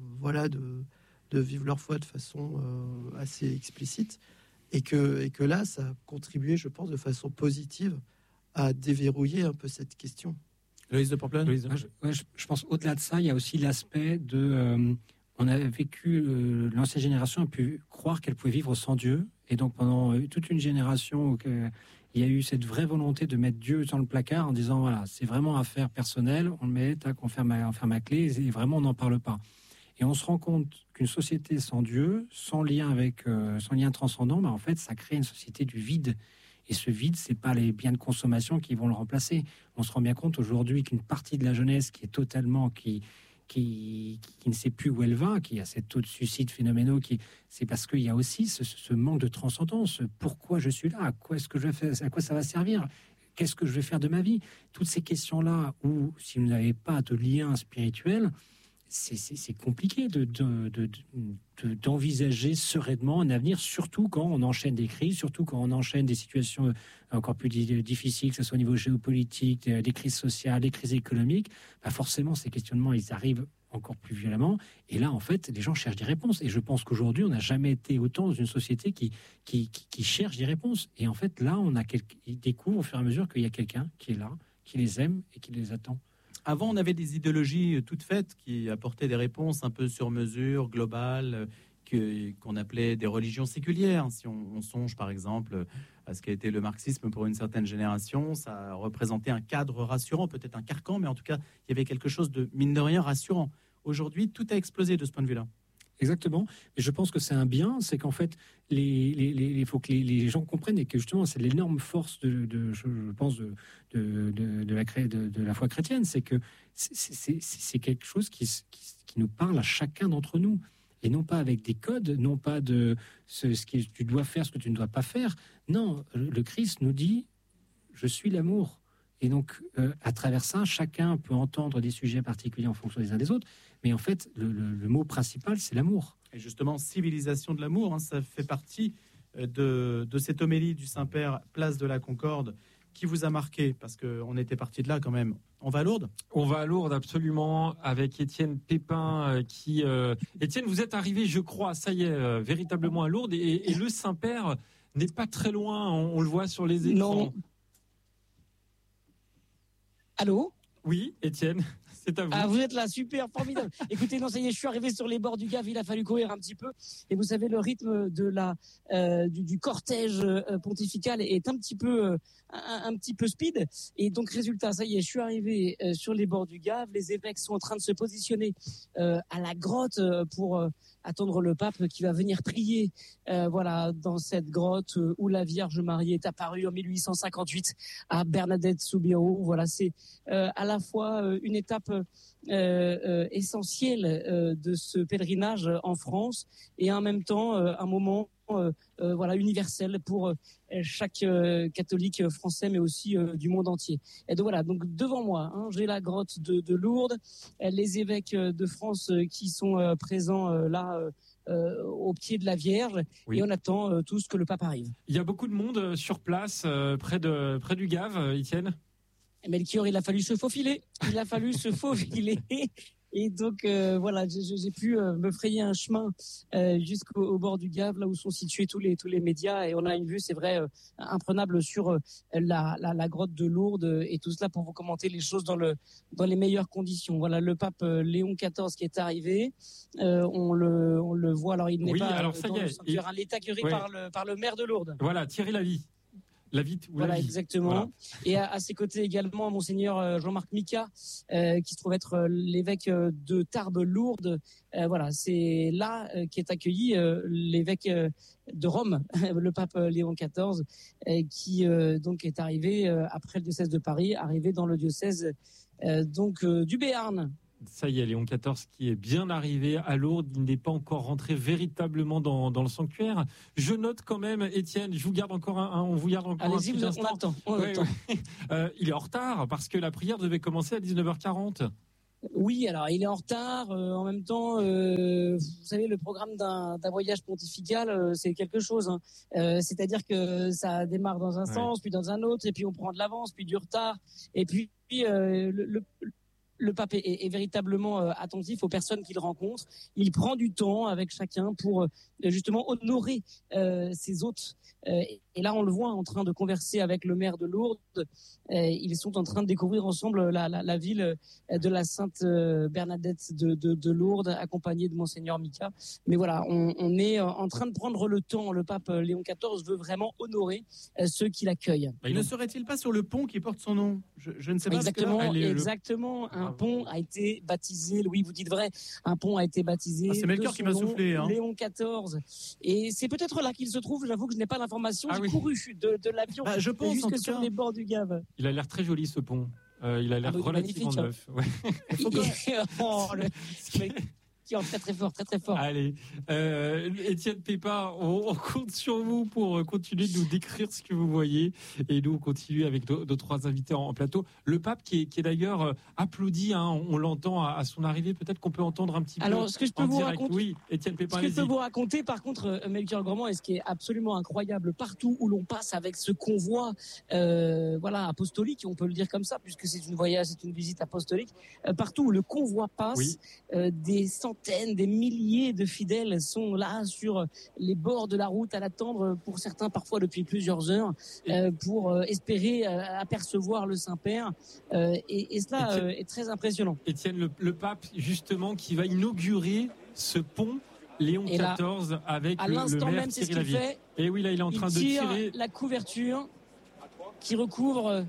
de vivre leur foi de façon assez explicite, et que là, ça a contribué, je pense, de façon positive à déverrouiller un peu cette question. Loïs de Pamplonne. Je pense au-delà de ça, il y a aussi l'aspect de on a vécu, l'ancienne génération a pu croire qu'elle pouvait vivre sans Dieu, et donc pendant toute une génération il y a eu cette vraie volonté de mettre Dieu dans le placard en disant voilà, c'est vraiment affaire personnelle, on le met, tac, on ferme ma clé, et vraiment on n'en parle pas. Et on se rend compte qu'une société sans Dieu, sans lien transcendant, en fait, ça crée une société du vide. Et ce vide, c'est pas les biens de consommation qui vont le remplacer. On se rend bien compte aujourd'hui qu'une partie de la jeunesse qui est totalement qui ne sait plus où elle va, qui a ces taux de suicide phénoménaux, c'est parce qu'il y a aussi ce manque de transcendance. Pourquoi je suis là? À quoi est-ce que je fais? À quoi ça va servir? Qu'est-ce que je vais faire de ma vie? Toutes ces questions-là, où si vous n'avez pas de lien spirituel, c'est compliqué d'envisager sereinement un avenir, surtout quand on enchaîne des crises, surtout quand on enchaîne des situations encore plus difficiles, que ce soit au niveau géopolitique, des crises sociales, des crises économiques. Forcément, ces questionnements, ils arrivent encore plus violemment. Et là, en fait, les gens cherchent des réponses. Et je pense qu'aujourd'hui, on n'a jamais été autant dans une société qui cherche des réponses. Et en fait, là, ils découvrent au fur et à mesure qu'il y a quelqu'un qui est là, qui les aime et qui les attend. Avant, on avait des idéologies toutes faites qui apportaient des réponses un peu sur mesure, globales, qu'on appelait des religions séculières. Si on songe, par exemple, à ce qu'a été le marxisme pour une certaine génération, ça représentait un cadre rassurant, peut-être un carcan, mais en tout cas, il y avait quelque chose de, mine de rien, rassurant. Aujourd'hui, tout a explosé de ce point de vue-là. Exactement. Et je pense que c'est un bien, c'est qu'en fait, il faut que les gens comprennent, et que justement, c'est l'énorme force je pense, de la foi chrétienne, c'est que c'est quelque chose qui nous parle à chacun d'entre nous, et non pas avec des codes, non pas de ce que tu dois faire, ce que tu ne dois pas faire. Non, le Christ nous dit, je suis l'amour. Et donc, à travers ça, chacun peut entendre des sujets particuliers en fonction des uns des autres. Mais en fait, le mot principal, c'est l'amour. Et justement, civilisation de l'amour, ça fait partie de cette homélie du Saint-Père, place de la Concorde, qui vous a marqué, parce qu'on était parti de là quand même. On va à Lourdes ? On va à Lourdes, absolument, avec Étienne Pépin, Étienne, vous êtes arrivé, je crois, ça y est, véritablement à Lourdes, et le Saint-Père n'est pas très loin, on le voit sur les écrans. Non. Allô ? Oui, Étienne, c'est à vous. Ah, vous êtes là, super, formidable. Écoutez, non, ça y est, je suis arrivé sur les bords du Gave, il a fallu courir un petit peu. Et vous savez, le rythme du cortège pontifical est un petit peu speed. Et donc, résultat, ça y est, je suis arrivé sur les bords du Gave. Les évêques sont en train de se positionner à la grotte pour attendre le pape qui va venir prier dans cette grotte où la Vierge Marie est apparue en 1858 à Bernadette Soubirous. Voilà, c'est à la fois une étape essentielle de ce pèlerinage en France et en même temps un moment universel pour chaque catholique français, mais aussi du monde entier. Et donc voilà, donc devant moi, j'ai la grotte de Lourdes, les évêques de France qui sont présents là au pied de la Vierge, oui. Et on attend tous que le pape arrive. Il y a beaucoup de monde sur place, près du Gave, Étienne. Melchior, il a fallu se faufiler. Et donc, j'ai pu me frayer un chemin jusqu'au bord du Gave, là où sont situés tous les médias. Et on a une vue, c'est vrai, imprenable sur la grotte de Lourdes et tout cela pour vous commenter les choses dans les meilleures conditions. Voilà, le pape Léon XIV qui est arrivé. On le voit. Alors, il n'est pas alors ça y est, il est accueilli par le maire de Lourdes. Voilà, Thierry Lavie. La vite ou Voilà, la vie. exactement. Voilà. Et à ses côtés également, monseigneur Jean-Marc Mika, qui se trouve être l'évêque de Tarbes-Lourdes. Voilà, c'est là qu'est accueilli l'évêque de Rome, le pape Léon XIV, qui donc est arrivé après le diocèse de Paris, arrivé dans le diocèse du Béarn. Ça y est, Léon XIV qui est bien arrivé à Lourdes, il n'est pas encore rentré véritablement dans le sanctuaire. Je note quand même, Étienne, je vous garde encore on vous garde encore Allez-y, un petit instant. on attend. Ouais. Il est en retard parce que la prière devait commencer à 19h40. Oui, alors il est en retard. En même temps, vous savez, le programme d'un voyage pontifical, c'est quelque chose. Hein. C'est-à-dire que ça démarre dans un sens, puis dans un autre, et puis on prend de l'avance, puis du retard, et puis le pape est véritablement attentif aux personnes qu'il rencontre. Il prend du temps avec chacun pour justement honorer ses hôtes. Et là, on le voit en train de converser avec le maire de Lourdes. Ils sont en train de découvrir ensemble la ville de la Sainte Bernadette de Lourdes, accompagnée de monseigneur Mika. Mais voilà, on est en train de prendre le temps. Le pape Léon XIV veut vraiment honorer ceux qui l'accueillent. Ne serait-il pas sur le pont qui porte son nom? Je ne sais pas. Exactement. Un pont a été baptisé. Louis, vous dites vrai. Un pont a été baptisé. C'est Melchior qui m'a soufflé. Hein. Léon XIV. Et c'est peut-être là qu'il se trouve. J'avoue que je n'ai pas l'information. J'ai couru de l'avion je pense, jusque sur les bords du Gave. Il a l'air très joli ce pont. Il a l'air relativement neuf. Ouais. Qui est très fort, très fort. Allez, Étienne Pépin, on compte sur vous pour continuer de nous décrire ce que vous voyez. Et nous, on continue avec nos trois invités en plateau. Le pape qui est d'ailleurs applaudi, hein, on l'entend à son arrivée. Peut-être qu'on peut entendre un petit peu. Alors, ce que je peux vous raconter, oui, Étienne Pépin, ce que je peux vous raconter, par contre, Melchior Gormand, et ce qui est absolument incroyable, partout où l'on passe avec ce convoi, apostolique, on peut le dire comme ça, puisque c'est une visite apostolique, partout où le convoi passe, des centaines, des milliers de fidèles sont là sur les bords de la route à l'attendre, pour certains parfois depuis plusieurs heures, pour espérer apercevoir le Saint-Père. Et cela est très impressionnant. Étienne, le pape, justement, qui va inaugurer ce pont Léon XIV avec à le l'instant maire même, c'est ce Thierry qu'il Lavier. fait. Et oui, là, il est en train de tirer la couverture qui recouvre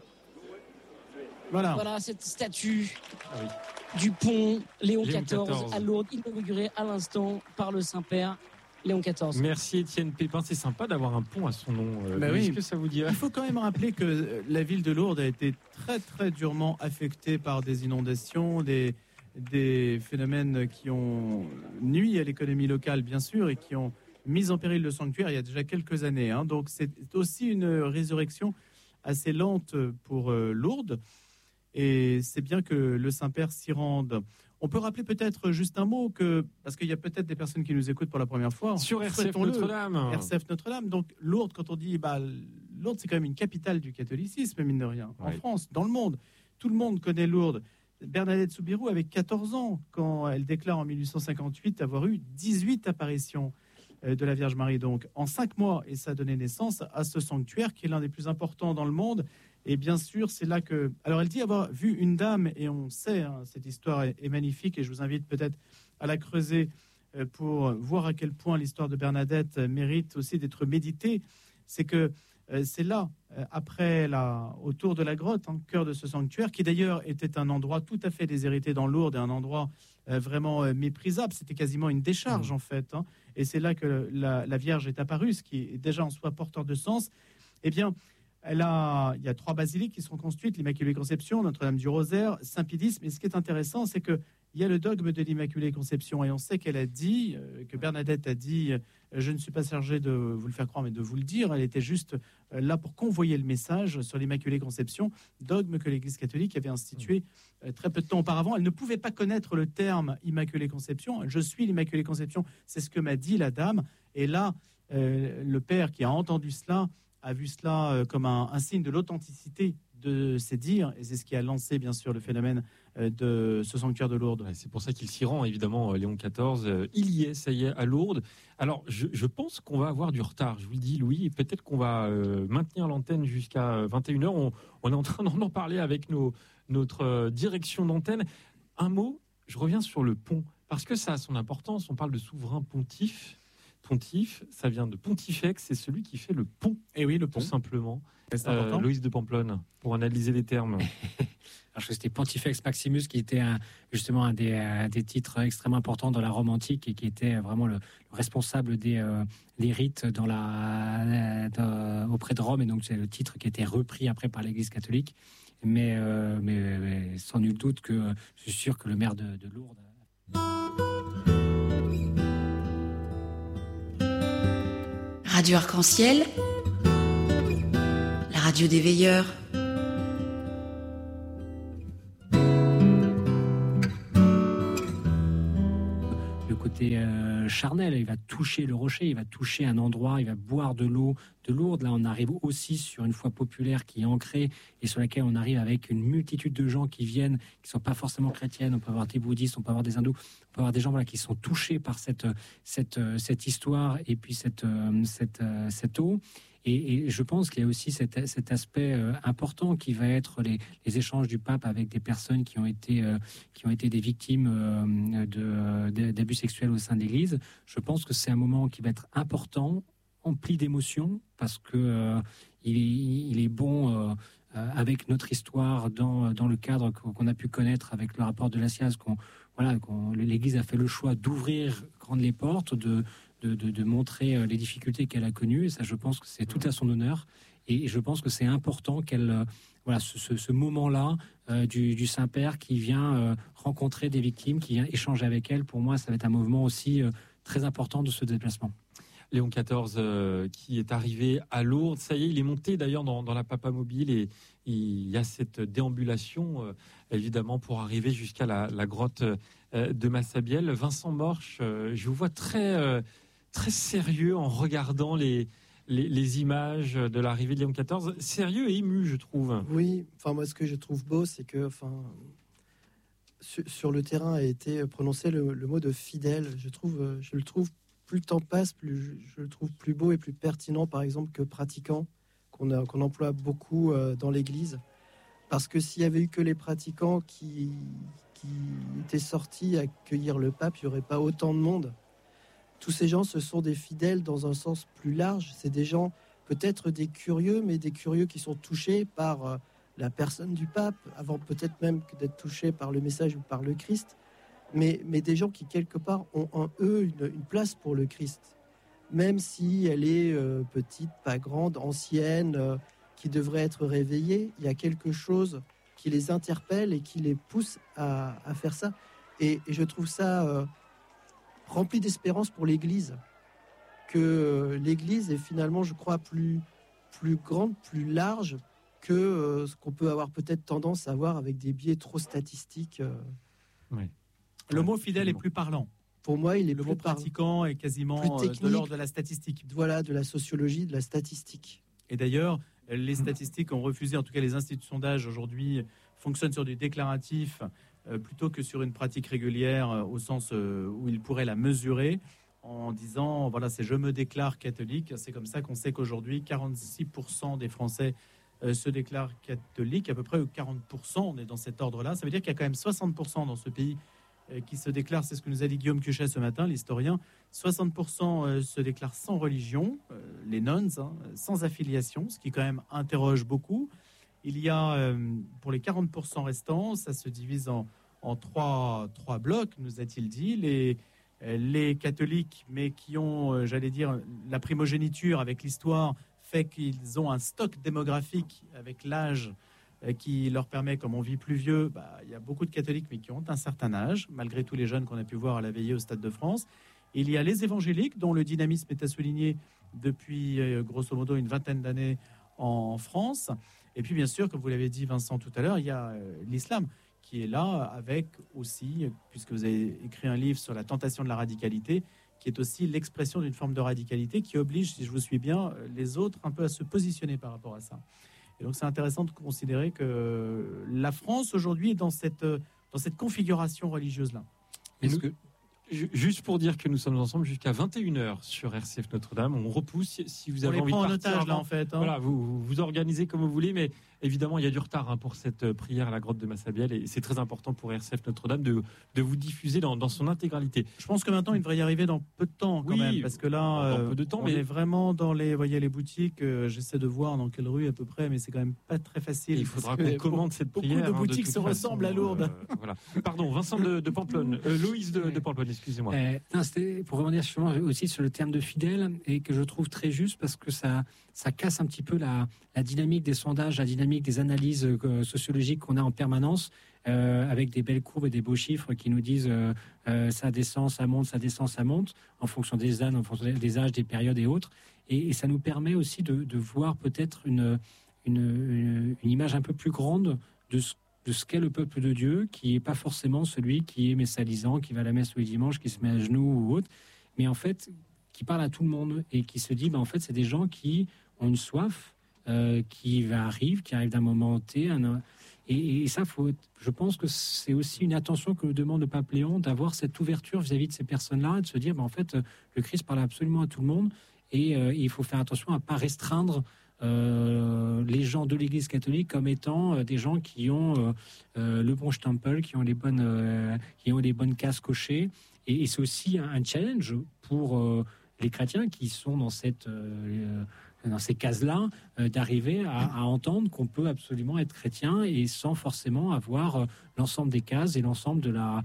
voilà cette statue du pont Léon XIV à Lourdes, inauguré à l'instant par le Saint-Père Léon XIV. Merci Étienne Pépin, c'est sympa d'avoir un pont à son nom. Est-ce que ça vous dirait? Il faut quand même rappeler que la ville de Lourdes a été très très durement affectée par des inondations, des phénomènes qui ont nui à l'économie locale bien sûr et qui ont mis en péril le sanctuaire il y a déjà quelques années. Hein. Donc c'est aussi une résurrection assez lente pour Lourdes. Et c'est bien que le Saint-Père s'y rende. On peut rappeler peut-être juste un mot, parce qu'il y a peut-être des personnes qui nous écoutent pour la première fois. Sur RCF Notre-Dame. RCF Notre-Dame. Donc Lourdes, quand on dit Lourdes, c'est quand même une capitale du catholicisme, mine de rien, en France, dans le monde. Tout le monde connaît Lourdes. Bernadette Soubirous avait 14 ans quand elle déclare en 1858 avoir eu 18 apparitions de la Vierge Marie, donc en 5 mois. Et ça a donné naissance à ce sanctuaire qui est l'un des plus importants dans le monde. Et bien sûr, c'est là que... Alors, elle dit avoir vu une dame, et on sait, hein, cette histoire est magnifique, et je vous invite peut-être à la creuser pour voir à quel point l'histoire de Bernadette mérite aussi d'être méditée. C'est que c'est là, autour de la grotte, hein, cœur de ce sanctuaire, qui d'ailleurs était un endroit tout à fait déshérité dans Lourdes, et un endroit vraiment méprisable. C'était quasiment une décharge, en fait. Hein, et c'est là que la Vierge est apparue, ce qui est déjà en soi porteur de sens. Eh bien... il y a 3 basiliques qui sont construites, l'Immaculée Conception, Notre-Dame du Rosaire, Saint-Pédis. Mais ce qui est intéressant, c'est qu'il y a le dogme de l'Immaculée Conception. Et on sait qu'elle a dit, que Bernadette a dit, je ne suis pas chargée de vous le faire croire, mais de vous le dire. Elle était juste là pour convoyer le message sur l'Immaculée Conception, dogme que l'Église catholique avait institué très peu de temps auparavant. Elle ne pouvait pas connaître le terme Immaculée Conception. Je suis l'Immaculée Conception, c'est ce que m'a dit la dame. Et là, le père qui a entendu cela a vu cela comme un signe de l'authenticité de ses dires, et c'est ce qui a lancé bien sûr le phénomène de ce sanctuaire de Lourdes. C'est pour ça qu'il s'y rend, évidemment, Léon XIV. Il y est, ça y est, à Lourdes. Alors, je pense qu'on va avoir du retard, je vous le dis, Louis, et peut-être qu'on va maintenir l'antenne jusqu'à 21h. On est en train d'en parler avec notre direction d'antenne. Un mot, je reviens sur le pont, parce que ça a son importance. On parle de souverain pontife. Pontife, ça vient de pontifex, c'est celui qui fait le pont. Et oui, le pont. Tout simplement. C'est important. Loïs de Pamplonne, pour analyser les termes. Alors, je crois que c'était Pontifex Maximus qui était justement un des titres extrêmement importants dans la Rome antique et qui était vraiment le responsable des rites auprès de Rome. Et donc, c'est le titre qui a été repris après par l'Église catholique. Mais sans nul doute que je suis sûr que le maire de Lourdes. Radio Arc-en-Ciel, la radio des veilleurs. Le côté charnel, il va toucher le rocher, il va toucher un endroit, il va boire de l'eau de Lourdes. Là, on arrive aussi sur une foi populaire qui est ancrée et sur laquelle on arrive avec une multitude de gens qui viennent, qui ne sont pas forcément chrétiennes. On peut avoir des bouddhistes, on peut avoir des hindous, on peut avoir des gens qui sont touchés par cette histoire et puis cette eau. Et je pense qu'il y a aussi cet aspect important qui va être les échanges du pape avec des personnes qui ont été des victimes d'abus sexuels au sein de l'Église. Je pense que c'est un moment qui va être important, empli d'émotions, parce que il est bon avec notre histoire dans le cadre qu'on a pu connaître avec le rapport de la SIAZ, l'Église a fait le choix d'ouvrir grandes les portes, de montrer les difficultés qu'elle a connues, et ça, je pense que c'est tout à son honneur, et je pense que c'est important qu'elle, ce moment-là du Saint-Père qui vient rencontrer des victimes, qui vient échanger avec elles, pour moi, ça va être un mouvement aussi très important de ce déplacement. Léon XIV qui est arrivé à Lourdes, ça y est, il est monté d'ailleurs dans la Papa Mobile, et il y a cette déambulation évidemment pour arriver jusqu'à la grotte de Massabielle. Vincent Morche, je vous vois très sérieux en regardant les images de l'arrivée de Léon XIV, sérieux et ému, je trouve. Oui, moi ce que je trouve beau, c'est que sur le terrain a été prononcé le mot de fidèle. Je le trouve, plus le temps passe, plus je le trouve plus beau et plus pertinent, par exemple, que pratiquant, qu'on emploie beaucoup dans l'Église. Parce que s'il y avait eu que les pratiquants qui étaient sortis accueillir le pape, il n'y aurait pas autant de monde. Tous ces gens, ce sont des fidèles dans un sens plus large. C'est des gens, peut-être des curieux, mais des curieux qui sont touchés par la personne du pape, avant peut-être même que d'être touchés par le message ou par le Christ. Mais des gens qui, quelque part, ont en eux une place pour le Christ. Même si elle est petite, pas grande, ancienne, qui devrait être réveillée, il y a quelque chose qui les interpelle et qui les pousse à faire ça. Et je trouve ça rempli d'espérance pour l'Église. Que l'Église est finalement, je crois, plus grande, plus large que ce qu'on peut avoir peut-être tendance à avoir avec des biais trop statistiques. Oui. Le mot fidèle est plus parlant. Pour moi, il est le plus mot pratiquant est quasiment plus technique, de l'ordre de la statistique. Voilà, de la sociologie, de la statistique. Et d'ailleurs, les statistiques ont refusé, en tout cas les instituts de sondage aujourd'hui fonctionnent sur du déclaratif plutôt que sur une pratique régulière au sens où ils pourraient la mesurer en disant, voilà, c'est je me déclare catholique. C'est comme ça qu'on sait qu'aujourd'hui, 46% des Français se déclarent catholiques, à peu près 40%, on est dans cet ordre-là. Ça veut dire qu'il y a quand même 60% dans ce pays qui se déclarent, c'est ce que nous a dit Guillaume Cuchet ce matin, l'historien, 60% se déclarent sans religion, les nones, sans affiliation, ce qui quand même interroge beaucoup. Il y a, pour les 40% restants, ça se divise en trois blocs, nous a-t-il dit, les catholiques, mais qui ont, j'allais dire, la primogéniture avec l'histoire, fait qu'ils ont un stock démographique avec l'âge qui leur permet, comme on vit plus vieux, il y a beaucoup de catholiques, mais qui ont un certain âge, malgré tous les jeunes qu'on a pu voir à la veillée au Stade de France. Et il y a les évangéliques, dont le dynamisme est à souligner depuis, grosso modo, une vingtaine d'années en France. Et puis, bien sûr, comme vous l'avez dit, Vincent, tout à l'heure, il y a l'islam qui est là, avec aussi, puisque vous avez écrit un livre sur la tentation de la radicalité, qui est aussi l'expression d'une forme de radicalité qui oblige, si je vous suis bien, les autres un peu à se positionner par rapport à ça. Et donc, c'est intéressant de considérer que la France, aujourd'hui, est dans cette configuration religieuse-là. Juste pour dire que nous sommes ensemble jusqu'à 21h sur RCF Notre-Dame. On repousse si vous avez envie de partir. On les prend en otage, là, en fait. Voilà, vous organisez comme vous voulez, mais évidemment, il y a du retard pour cette prière à la grotte de Massabielle et c'est très important pour RCF Notre-Dame de vous diffuser dans son intégralité. Je pense que maintenant, il devrait y arriver dans peu de temps quand même, parce que là, dans peu de temps, on est vraiment dans les boutiques. J'essaie de voir dans quelle rue à peu près, mais c'est quand même pas très facile. Il faudra qu'on commande cette prière. Beaucoup de boutiques se ressemblent à Lourdes. Voilà. Pardon, Vincent de Pamplonne, Loïs de Pamplonne, excusez-moi. C'était pour revenir aussi sur le terme de fidèle et que je trouve très juste parce que ça casse un petit peu la dynamique des sondages, la dynamique des analyses sociologiques qu'on a en permanence, avec des belles courbes et des beaux chiffres qui nous disent ça descend, ça monte, ça descend, ça monte, en fonction des âges, en fonction des âges, des périodes et autres. Et ça nous permet aussi de voir peut-être une image un peu plus grande de ce qu'est le peuple de Dieu, qui n'est pas forcément celui qui est messalisant, qui va à la messe tous les dimanches, qui se met à genoux ou autre, mais en fait, qui parle à tout le monde et qui se dit, en fait, c'est des gens qui ont une soif, qui arrive d'un moment T. Et ça, je pense que c'est aussi une attention que nous demande le pape Léon, d'avoir cette ouverture vis-à-vis de ces personnes-là, et de se dire, en fait, le Christ parle absolument à tout le monde, et il faut faire attention à ne pas restreindre les gens de l'Église catholique comme étant des gens qui ont le bon stempel, qui ont les bonnes cases cochées. Et c'est aussi un challenge pour les chrétiens qui sont dans ces cases-là, d'arriver à entendre qu'on peut absolument être chrétien et sans forcément avoir l'ensemble des cases et l'ensemble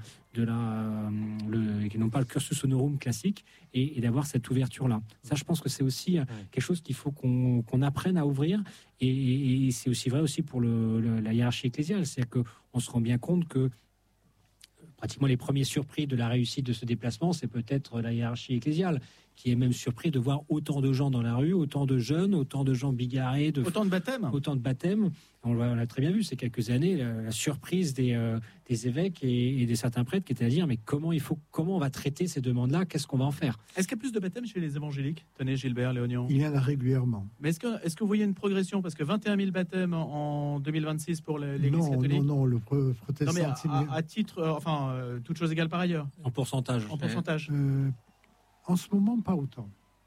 non pas le cursus honorum classique, et d'avoir cette ouverture-là. Ça, je pense que c'est aussi quelque chose qu'il faut qu'on apprenne à ouvrir, et c'est aussi vrai aussi pour la hiérarchie ecclésiale. C'est-à-dire qu'on se rend bien compte que pratiquement les premiers surpris de la réussite de ce déplacement, c'est peut-être la hiérarchie ecclésiale, qui est même surpris de voir autant de gens dans la rue, autant de jeunes, autant de gens bigarrés, autant de baptêmes. On l'a très bien vu ces quelques années, la surprise des évêques et des certains prêtres qui étaient à dire, mais comment on va traiter ces demandes-là, qu'est-ce qu'on va en faire? Est-ce qu'il y a plus de baptêmes chez les évangéliques? Tenez, Gilbert Léonion. Il y en a régulièrement. Mais est-ce que vous voyez une progression? Parce que 21 000 baptêmes en 2026 pour l'Église catholique. Non, le protestantisme. Non, mais à titre, toute chose égale par ailleurs. En pourcentage. En ce moment, pas autant.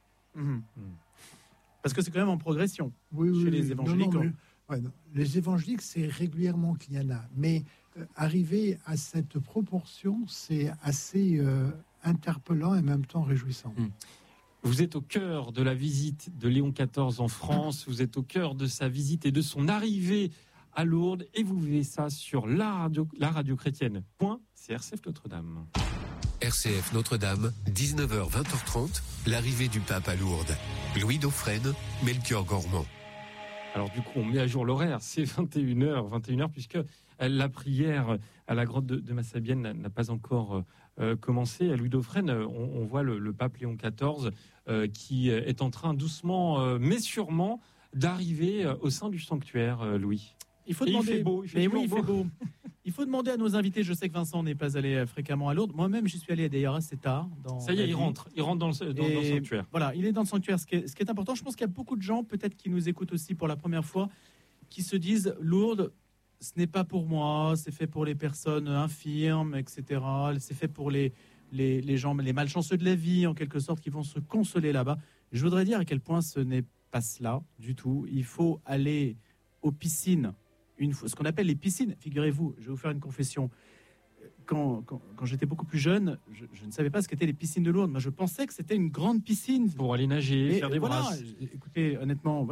Parce que c'est quand même en progression chez les évangéliques. Les évangéliques, c'est régulièrement qu'il y en a. Mais arriver à cette proportion, c'est assez interpellant et en même temps réjouissant. Vous êtes au cœur de la visite de Léon XIV en France, vous êtes au cœur de sa visite et de son arrivée à Lourdes, et vous vivez ça sur la radio chrétienne. C'est RCF Notre-Dame. RCF Notre-Dame, 19h, 20h30, l'arrivée du pape à Lourdes. Louis Dauphren, Melchior Gormand. Alors du coup, on met à jour l'horaire, c'est 21h, puisque la prière à la grotte de Massabielle n'a pas encore commencé. À Louis Dauphren, on voit le pape Léon XIV qui est en train doucement, mais sûrement, d'arriver au sein du sanctuaire, Louis. Il faut demander. Il fait beau. Il fait beau. Il faut demander à nos invités. Je sais que Vincent n'est pas allé fréquemment à Lourdes. Moi-même, j'y suis allé d'ailleurs assez tard. Ça y est, il rentre dans le sanctuaire. Voilà, il est dans le sanctuaire. Ce qui est important, je pense qu'il y a beaucoup de gens, peut-être qui nous écoutent aussi pour la première fois, qui se disent Lourdes, ce n'est pas pour moi. C'est fait pour les personnes infirmes, etc. C'est fait pour les gens, les malchanceux de la vie, en quelque sorte, qui vont se consoler là-bas. Je voudrais dire à quel point ce n'est pas cela du tout. Il faut aller aux piscines. Ce qu'on appelle les piscines, figurez-vous, je vais vous faire une confession. Quand j'étais beaucoup plus jeune, je ne savais pas ce qu'étaient les piscines de Lourdes. Moi, je pensais que c'était une grande piscine. Pour aller nager, faire des brasses. Écoutez, honnêtement,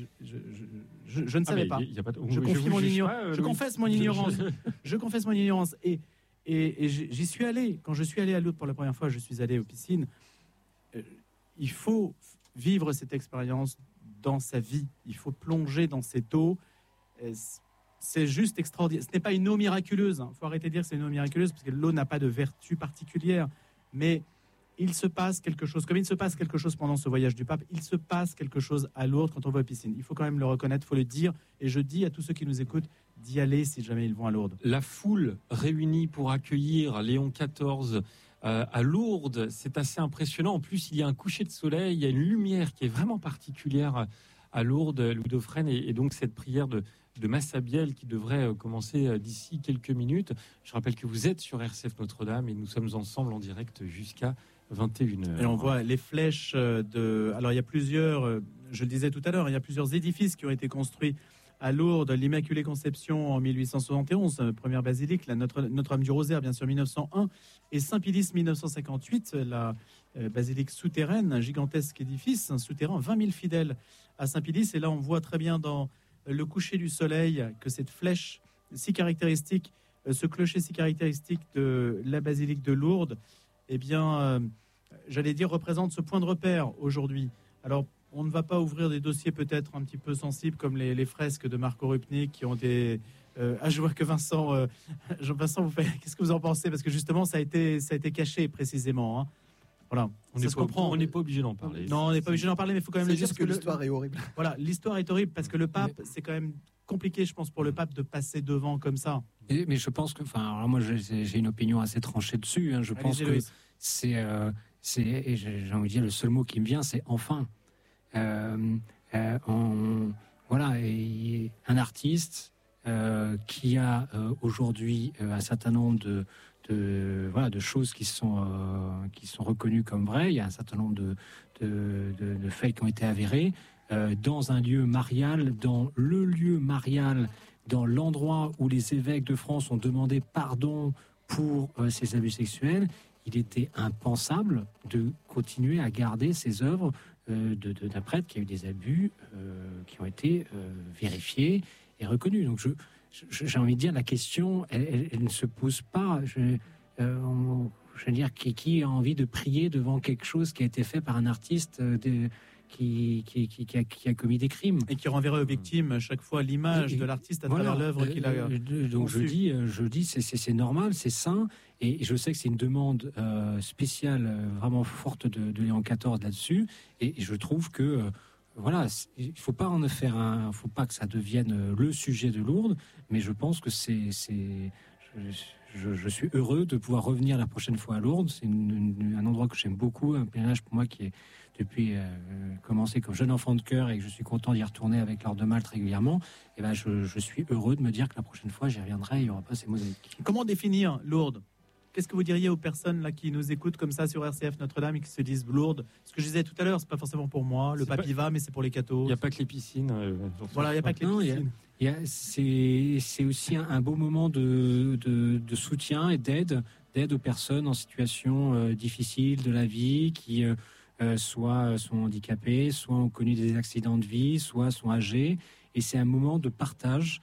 je ne savais pas. Je confesse mon ignorance. Je confesse mon ignorance. Et j'y suis allé. Quand je suis allé à Lourdes pour la première fois, je suis allé aux piscines. Il faut vivre cette expérience dans sa vie. Il faut plonger dans cette eau. C'est juste extraordinaire. Ce n'est pas une eau miraculeuse. Il faut arrêter de dire que c'est une eau miraculeuse parce que l'eau n'a pas de vertu particulière. Mais il se passe quelque chose. Comme il se passe quelque chose pendant ce voyage du pape, il se passe quelque chose à Lourdes quand on va aux piscines. Il faut quand même le reconnaître, il faut le dire. Et je dis à tous ceux qui nous écoutent d'y aller si jamais ils vont à Lourdes. La foule réunie pour accueillir Léon XIV à Lourdes, c'est assez impressionnant. En plus, il y a un coucher de soleil, il y a une lumière qui est vraiment particulière à Lourdes, Louis Dauphren, et donc cette prière de Massabielle qui devrait commencer d'ici quelques minutes. Je rappelle que vous êtes sur RCF Notre-Dame et nous sommes ensemble en direct jusqu'à 21h. Et on voit les flèches Alors il y a plusieurs, je le disais tout à l'heure, il y a plusieurs édifices qui ont été construits à Lourdes, l'Immaculée Conception en 1871, première basilique, la Notre-Dame du Rosaire, bien sûr, 1901, et Saint-Pilice, 1958, la basilique souterraine, un gigantesque édifice, un souterrain, 20 000 fidèles à Saint-Pilice. Et là, on voit très bien dans le coucher du soleil que cette flèche si caractéristique, ce clocher si caractéristique de la basilique de Lourdes, eh bien, j'allais dire, représente ce point de repère aujourd'hui. Alors, on ne va pas ouvrir des dossiers peut-être un petit peu sensibles comme les fresques de Marco Rupnik qui ont été... je vois que Vincent, Vincent, qu'est-ce que vous en pensez? Parce que justement, ça a été caché précisément. Hein. Voilà, on n'est pas obligé d'en parler. Non, on n'est pas obligé d'en parler, mais il faut quand même le dire. Juste que l'histoire est horrible. Voilà, l'histoire est horrible parce que le pape, c'est quand même compliqué, je pense, pour le pape de passer devant comme ça. Mais je pense que, enfin, alors moi, j'ai une opinion assez tranchée dessus. Hein. Je pense que c'est, et j'ai envie de dire, le seul mot qui me vient, c'est enfin. Voilà, et un artiste qui a aujourd'hui un certain nombre de choses qui sont reconnues comme vraies. Il y a un certain nombre de faits qui ont été avérés dans un lieu marial, dans le lieu marial, dans l'endroit où les évêques de France ont demandé pardon pour ces abus sexuels. Il était impensable de continuer à garder ces œuvres d'un prêtre qui a eu des abus qui ont été vérifiés et reconnus. Donc j'ai envie de dire, la question, elle ne se pose pas. Je veux dire, qui a envie de prier devant quelque chose qui a été fait par un artiste qui a commis des crimes et qui renverrait aux victimes chaque fois l'image de l'artiste à travers l'œuvre qu'il a. Donc je dis, c'est normal, c'est sain, et je sais que c'est une demande spéciale, vraiment forte de Léon XIV là-dessus, et je trouve que voilà, il faut pas en faire faut pas que ça devienne le sujet de Lourdes, mais je pense que je suis heureux de pouvoir revenir la prochaine fois à Lourdes. C'est un endroit que j'aime beaucoup, un pèlerinage pour moi qui est depuis commencé comme jeune enfant de cœur et que je suis content d'y retourner avec l'Ordre de Malte régulièrement. Et ben je suis heureux de me dire que la prochaine fois j'y reviendrai, il n'y aura pas ces mosaïques. Comment définir Lourdes? Qu'est-ce que vous diriez aux personnes là qui nous écoutent comme ça sur RCF Notre-Dame et qui se disent Lourdes? Ce que je disais tout à l'heure, c'est pas forcément pour moi. Le pape y va, mais c'est pour les cathos. Il n'y a pas que les piscines. Voilà, il n'y a pas que les piscines. C'est aussi un beau moment de soutien et d'aide aux personnes en situation difficile de la vie, qui soit sont handicapées, soit ont connu des accidents de vie, soit sont âgées. Et c'est un moment de partage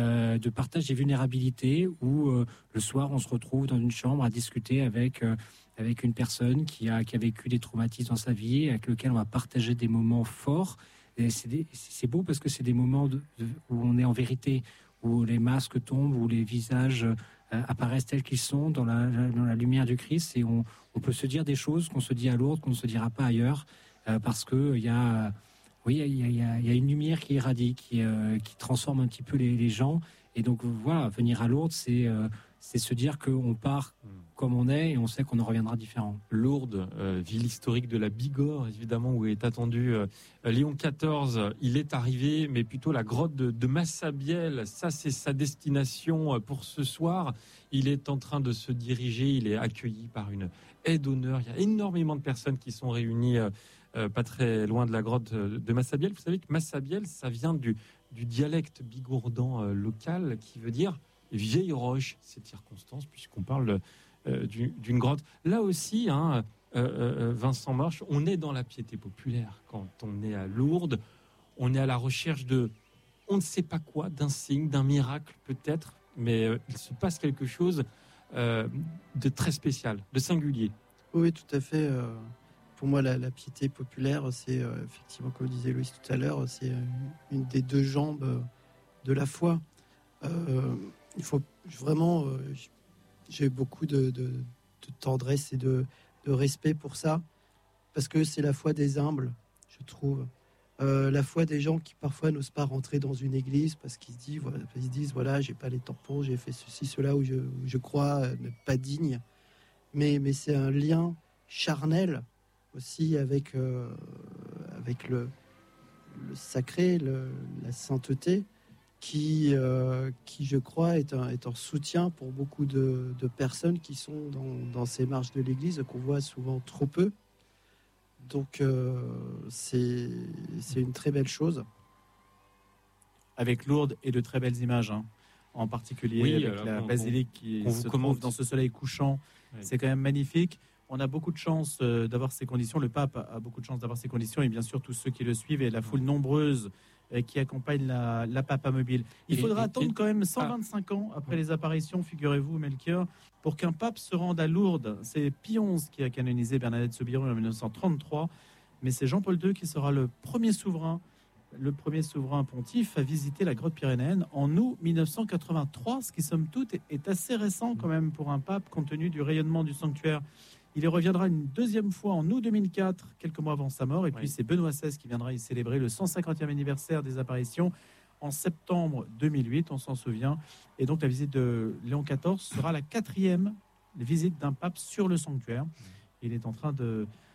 des vulnérabilités où le soir on se retrouve dans une chambre à discuter avec une personne qui a vécu des traumatismes dans sa vie, avec lequel on va partager des moments forts. Et c'est beau parce que c'est des moments où on est en vérité, où les masques tombent, où les visages apparaissent tels qu'ils sont dans la lumière du Christ, et on peut se dire des choses qu'on se dit à Lourdes, qu'on ne se dira pas ailleurs, parce que il y a une lumière qui irradie, qui transforme un petit peu les gens. Et donc voilà, venir à Lourdes, c'est se dire qu'on part comme on est et on sait qu'on en reviendra différent. Lourdes, ville historique de la Bigorre, évidemment, où est attendu Léon XIV. Il est arrivé, mais plutôt la grotte de Massabielle. Ça, c'est sa destination pour ce soir. Il est en train de se diriger. Il est accueilli par une aide d'honneur. Il y a énormément de personnes qui sont réunies pas très loin de la grotte de Massabielle. Vous savez que Massabielle, ça vient du dialecte bigourdan local qui veut dire vieille roche, cette circonstance, puisqu'on parle d'une grotte. Là aussi, Vincent Morche, on est dans la piété populaire. Quand on est à Lourdes, on est à la recherche de, on ne sait pas quoi, d'un signe, d'un miracle peut-être, mais il se passe quelque chose de très spécial, de singulier. Oui, tout à fait. Pour moi, la piété populaire, c'est effectivement, comme disait Louis tout à l'heure, c'est une des deux jambes de la foi. Il faut vraiment... j'ai beaucoup de tendresse et de respect pour ça, parce que c'est la foi des humbles, je trouve. La foi des gens qui parfois n'osent pas rentrer dans une église parce qu'ils se disent voilà, j'ai pas les tampons, j'ai fait ceci, cela, où je crois ne pas digne. Mais c'est un lien charnel aussi avec le sacré, la sainteté, qui je crois est un soutien pour beaucoup de personnes qui sont dans ces marches de l'église, qu'on voit souvent trop peu. Donc c'est une très belle chose. avec Lourdes et de très belles images, hein, en particulier Oui, avec la on- basilique qui on vous se commente. trouve dans ce soleil couchant. Ouais. C'est quand même magnifique. On a beaucoup de chance d'avoir ces conditions. Le pape a beaucoup de chance d'avoir ces conditions et bien sûr tous ceux qui le suivent et la foule nombreuse qui accompagne la Papa Mobile. Il faudra attendre quand même 125 ans après les apparitions, figurez-vous, Melchior, pour qu'un pape se rende à Lourdes. C'est Pie XI qui a canonisé Bernadette Soubirous en 1933, mais c'est Jean-Paul II qui sera le premier souverain pontife à visiter la grotte pyrénéenne en août 1983, ce qui somme toute est assez récent quand même pour un pape compte tenu du rayonnement du sanctuaire. Il y reviendra une deuxième fois en août 2004, quelques mois avant sa mort, et puis c'est Benoît XVI qui viendra y célébrer le 150e anniversaire des apparitions en septembre 2008, on s'en souvient. Et donc la visite de Léon XIV sera la 4e visite d'un pape sur le sanctuaire. Il est en train de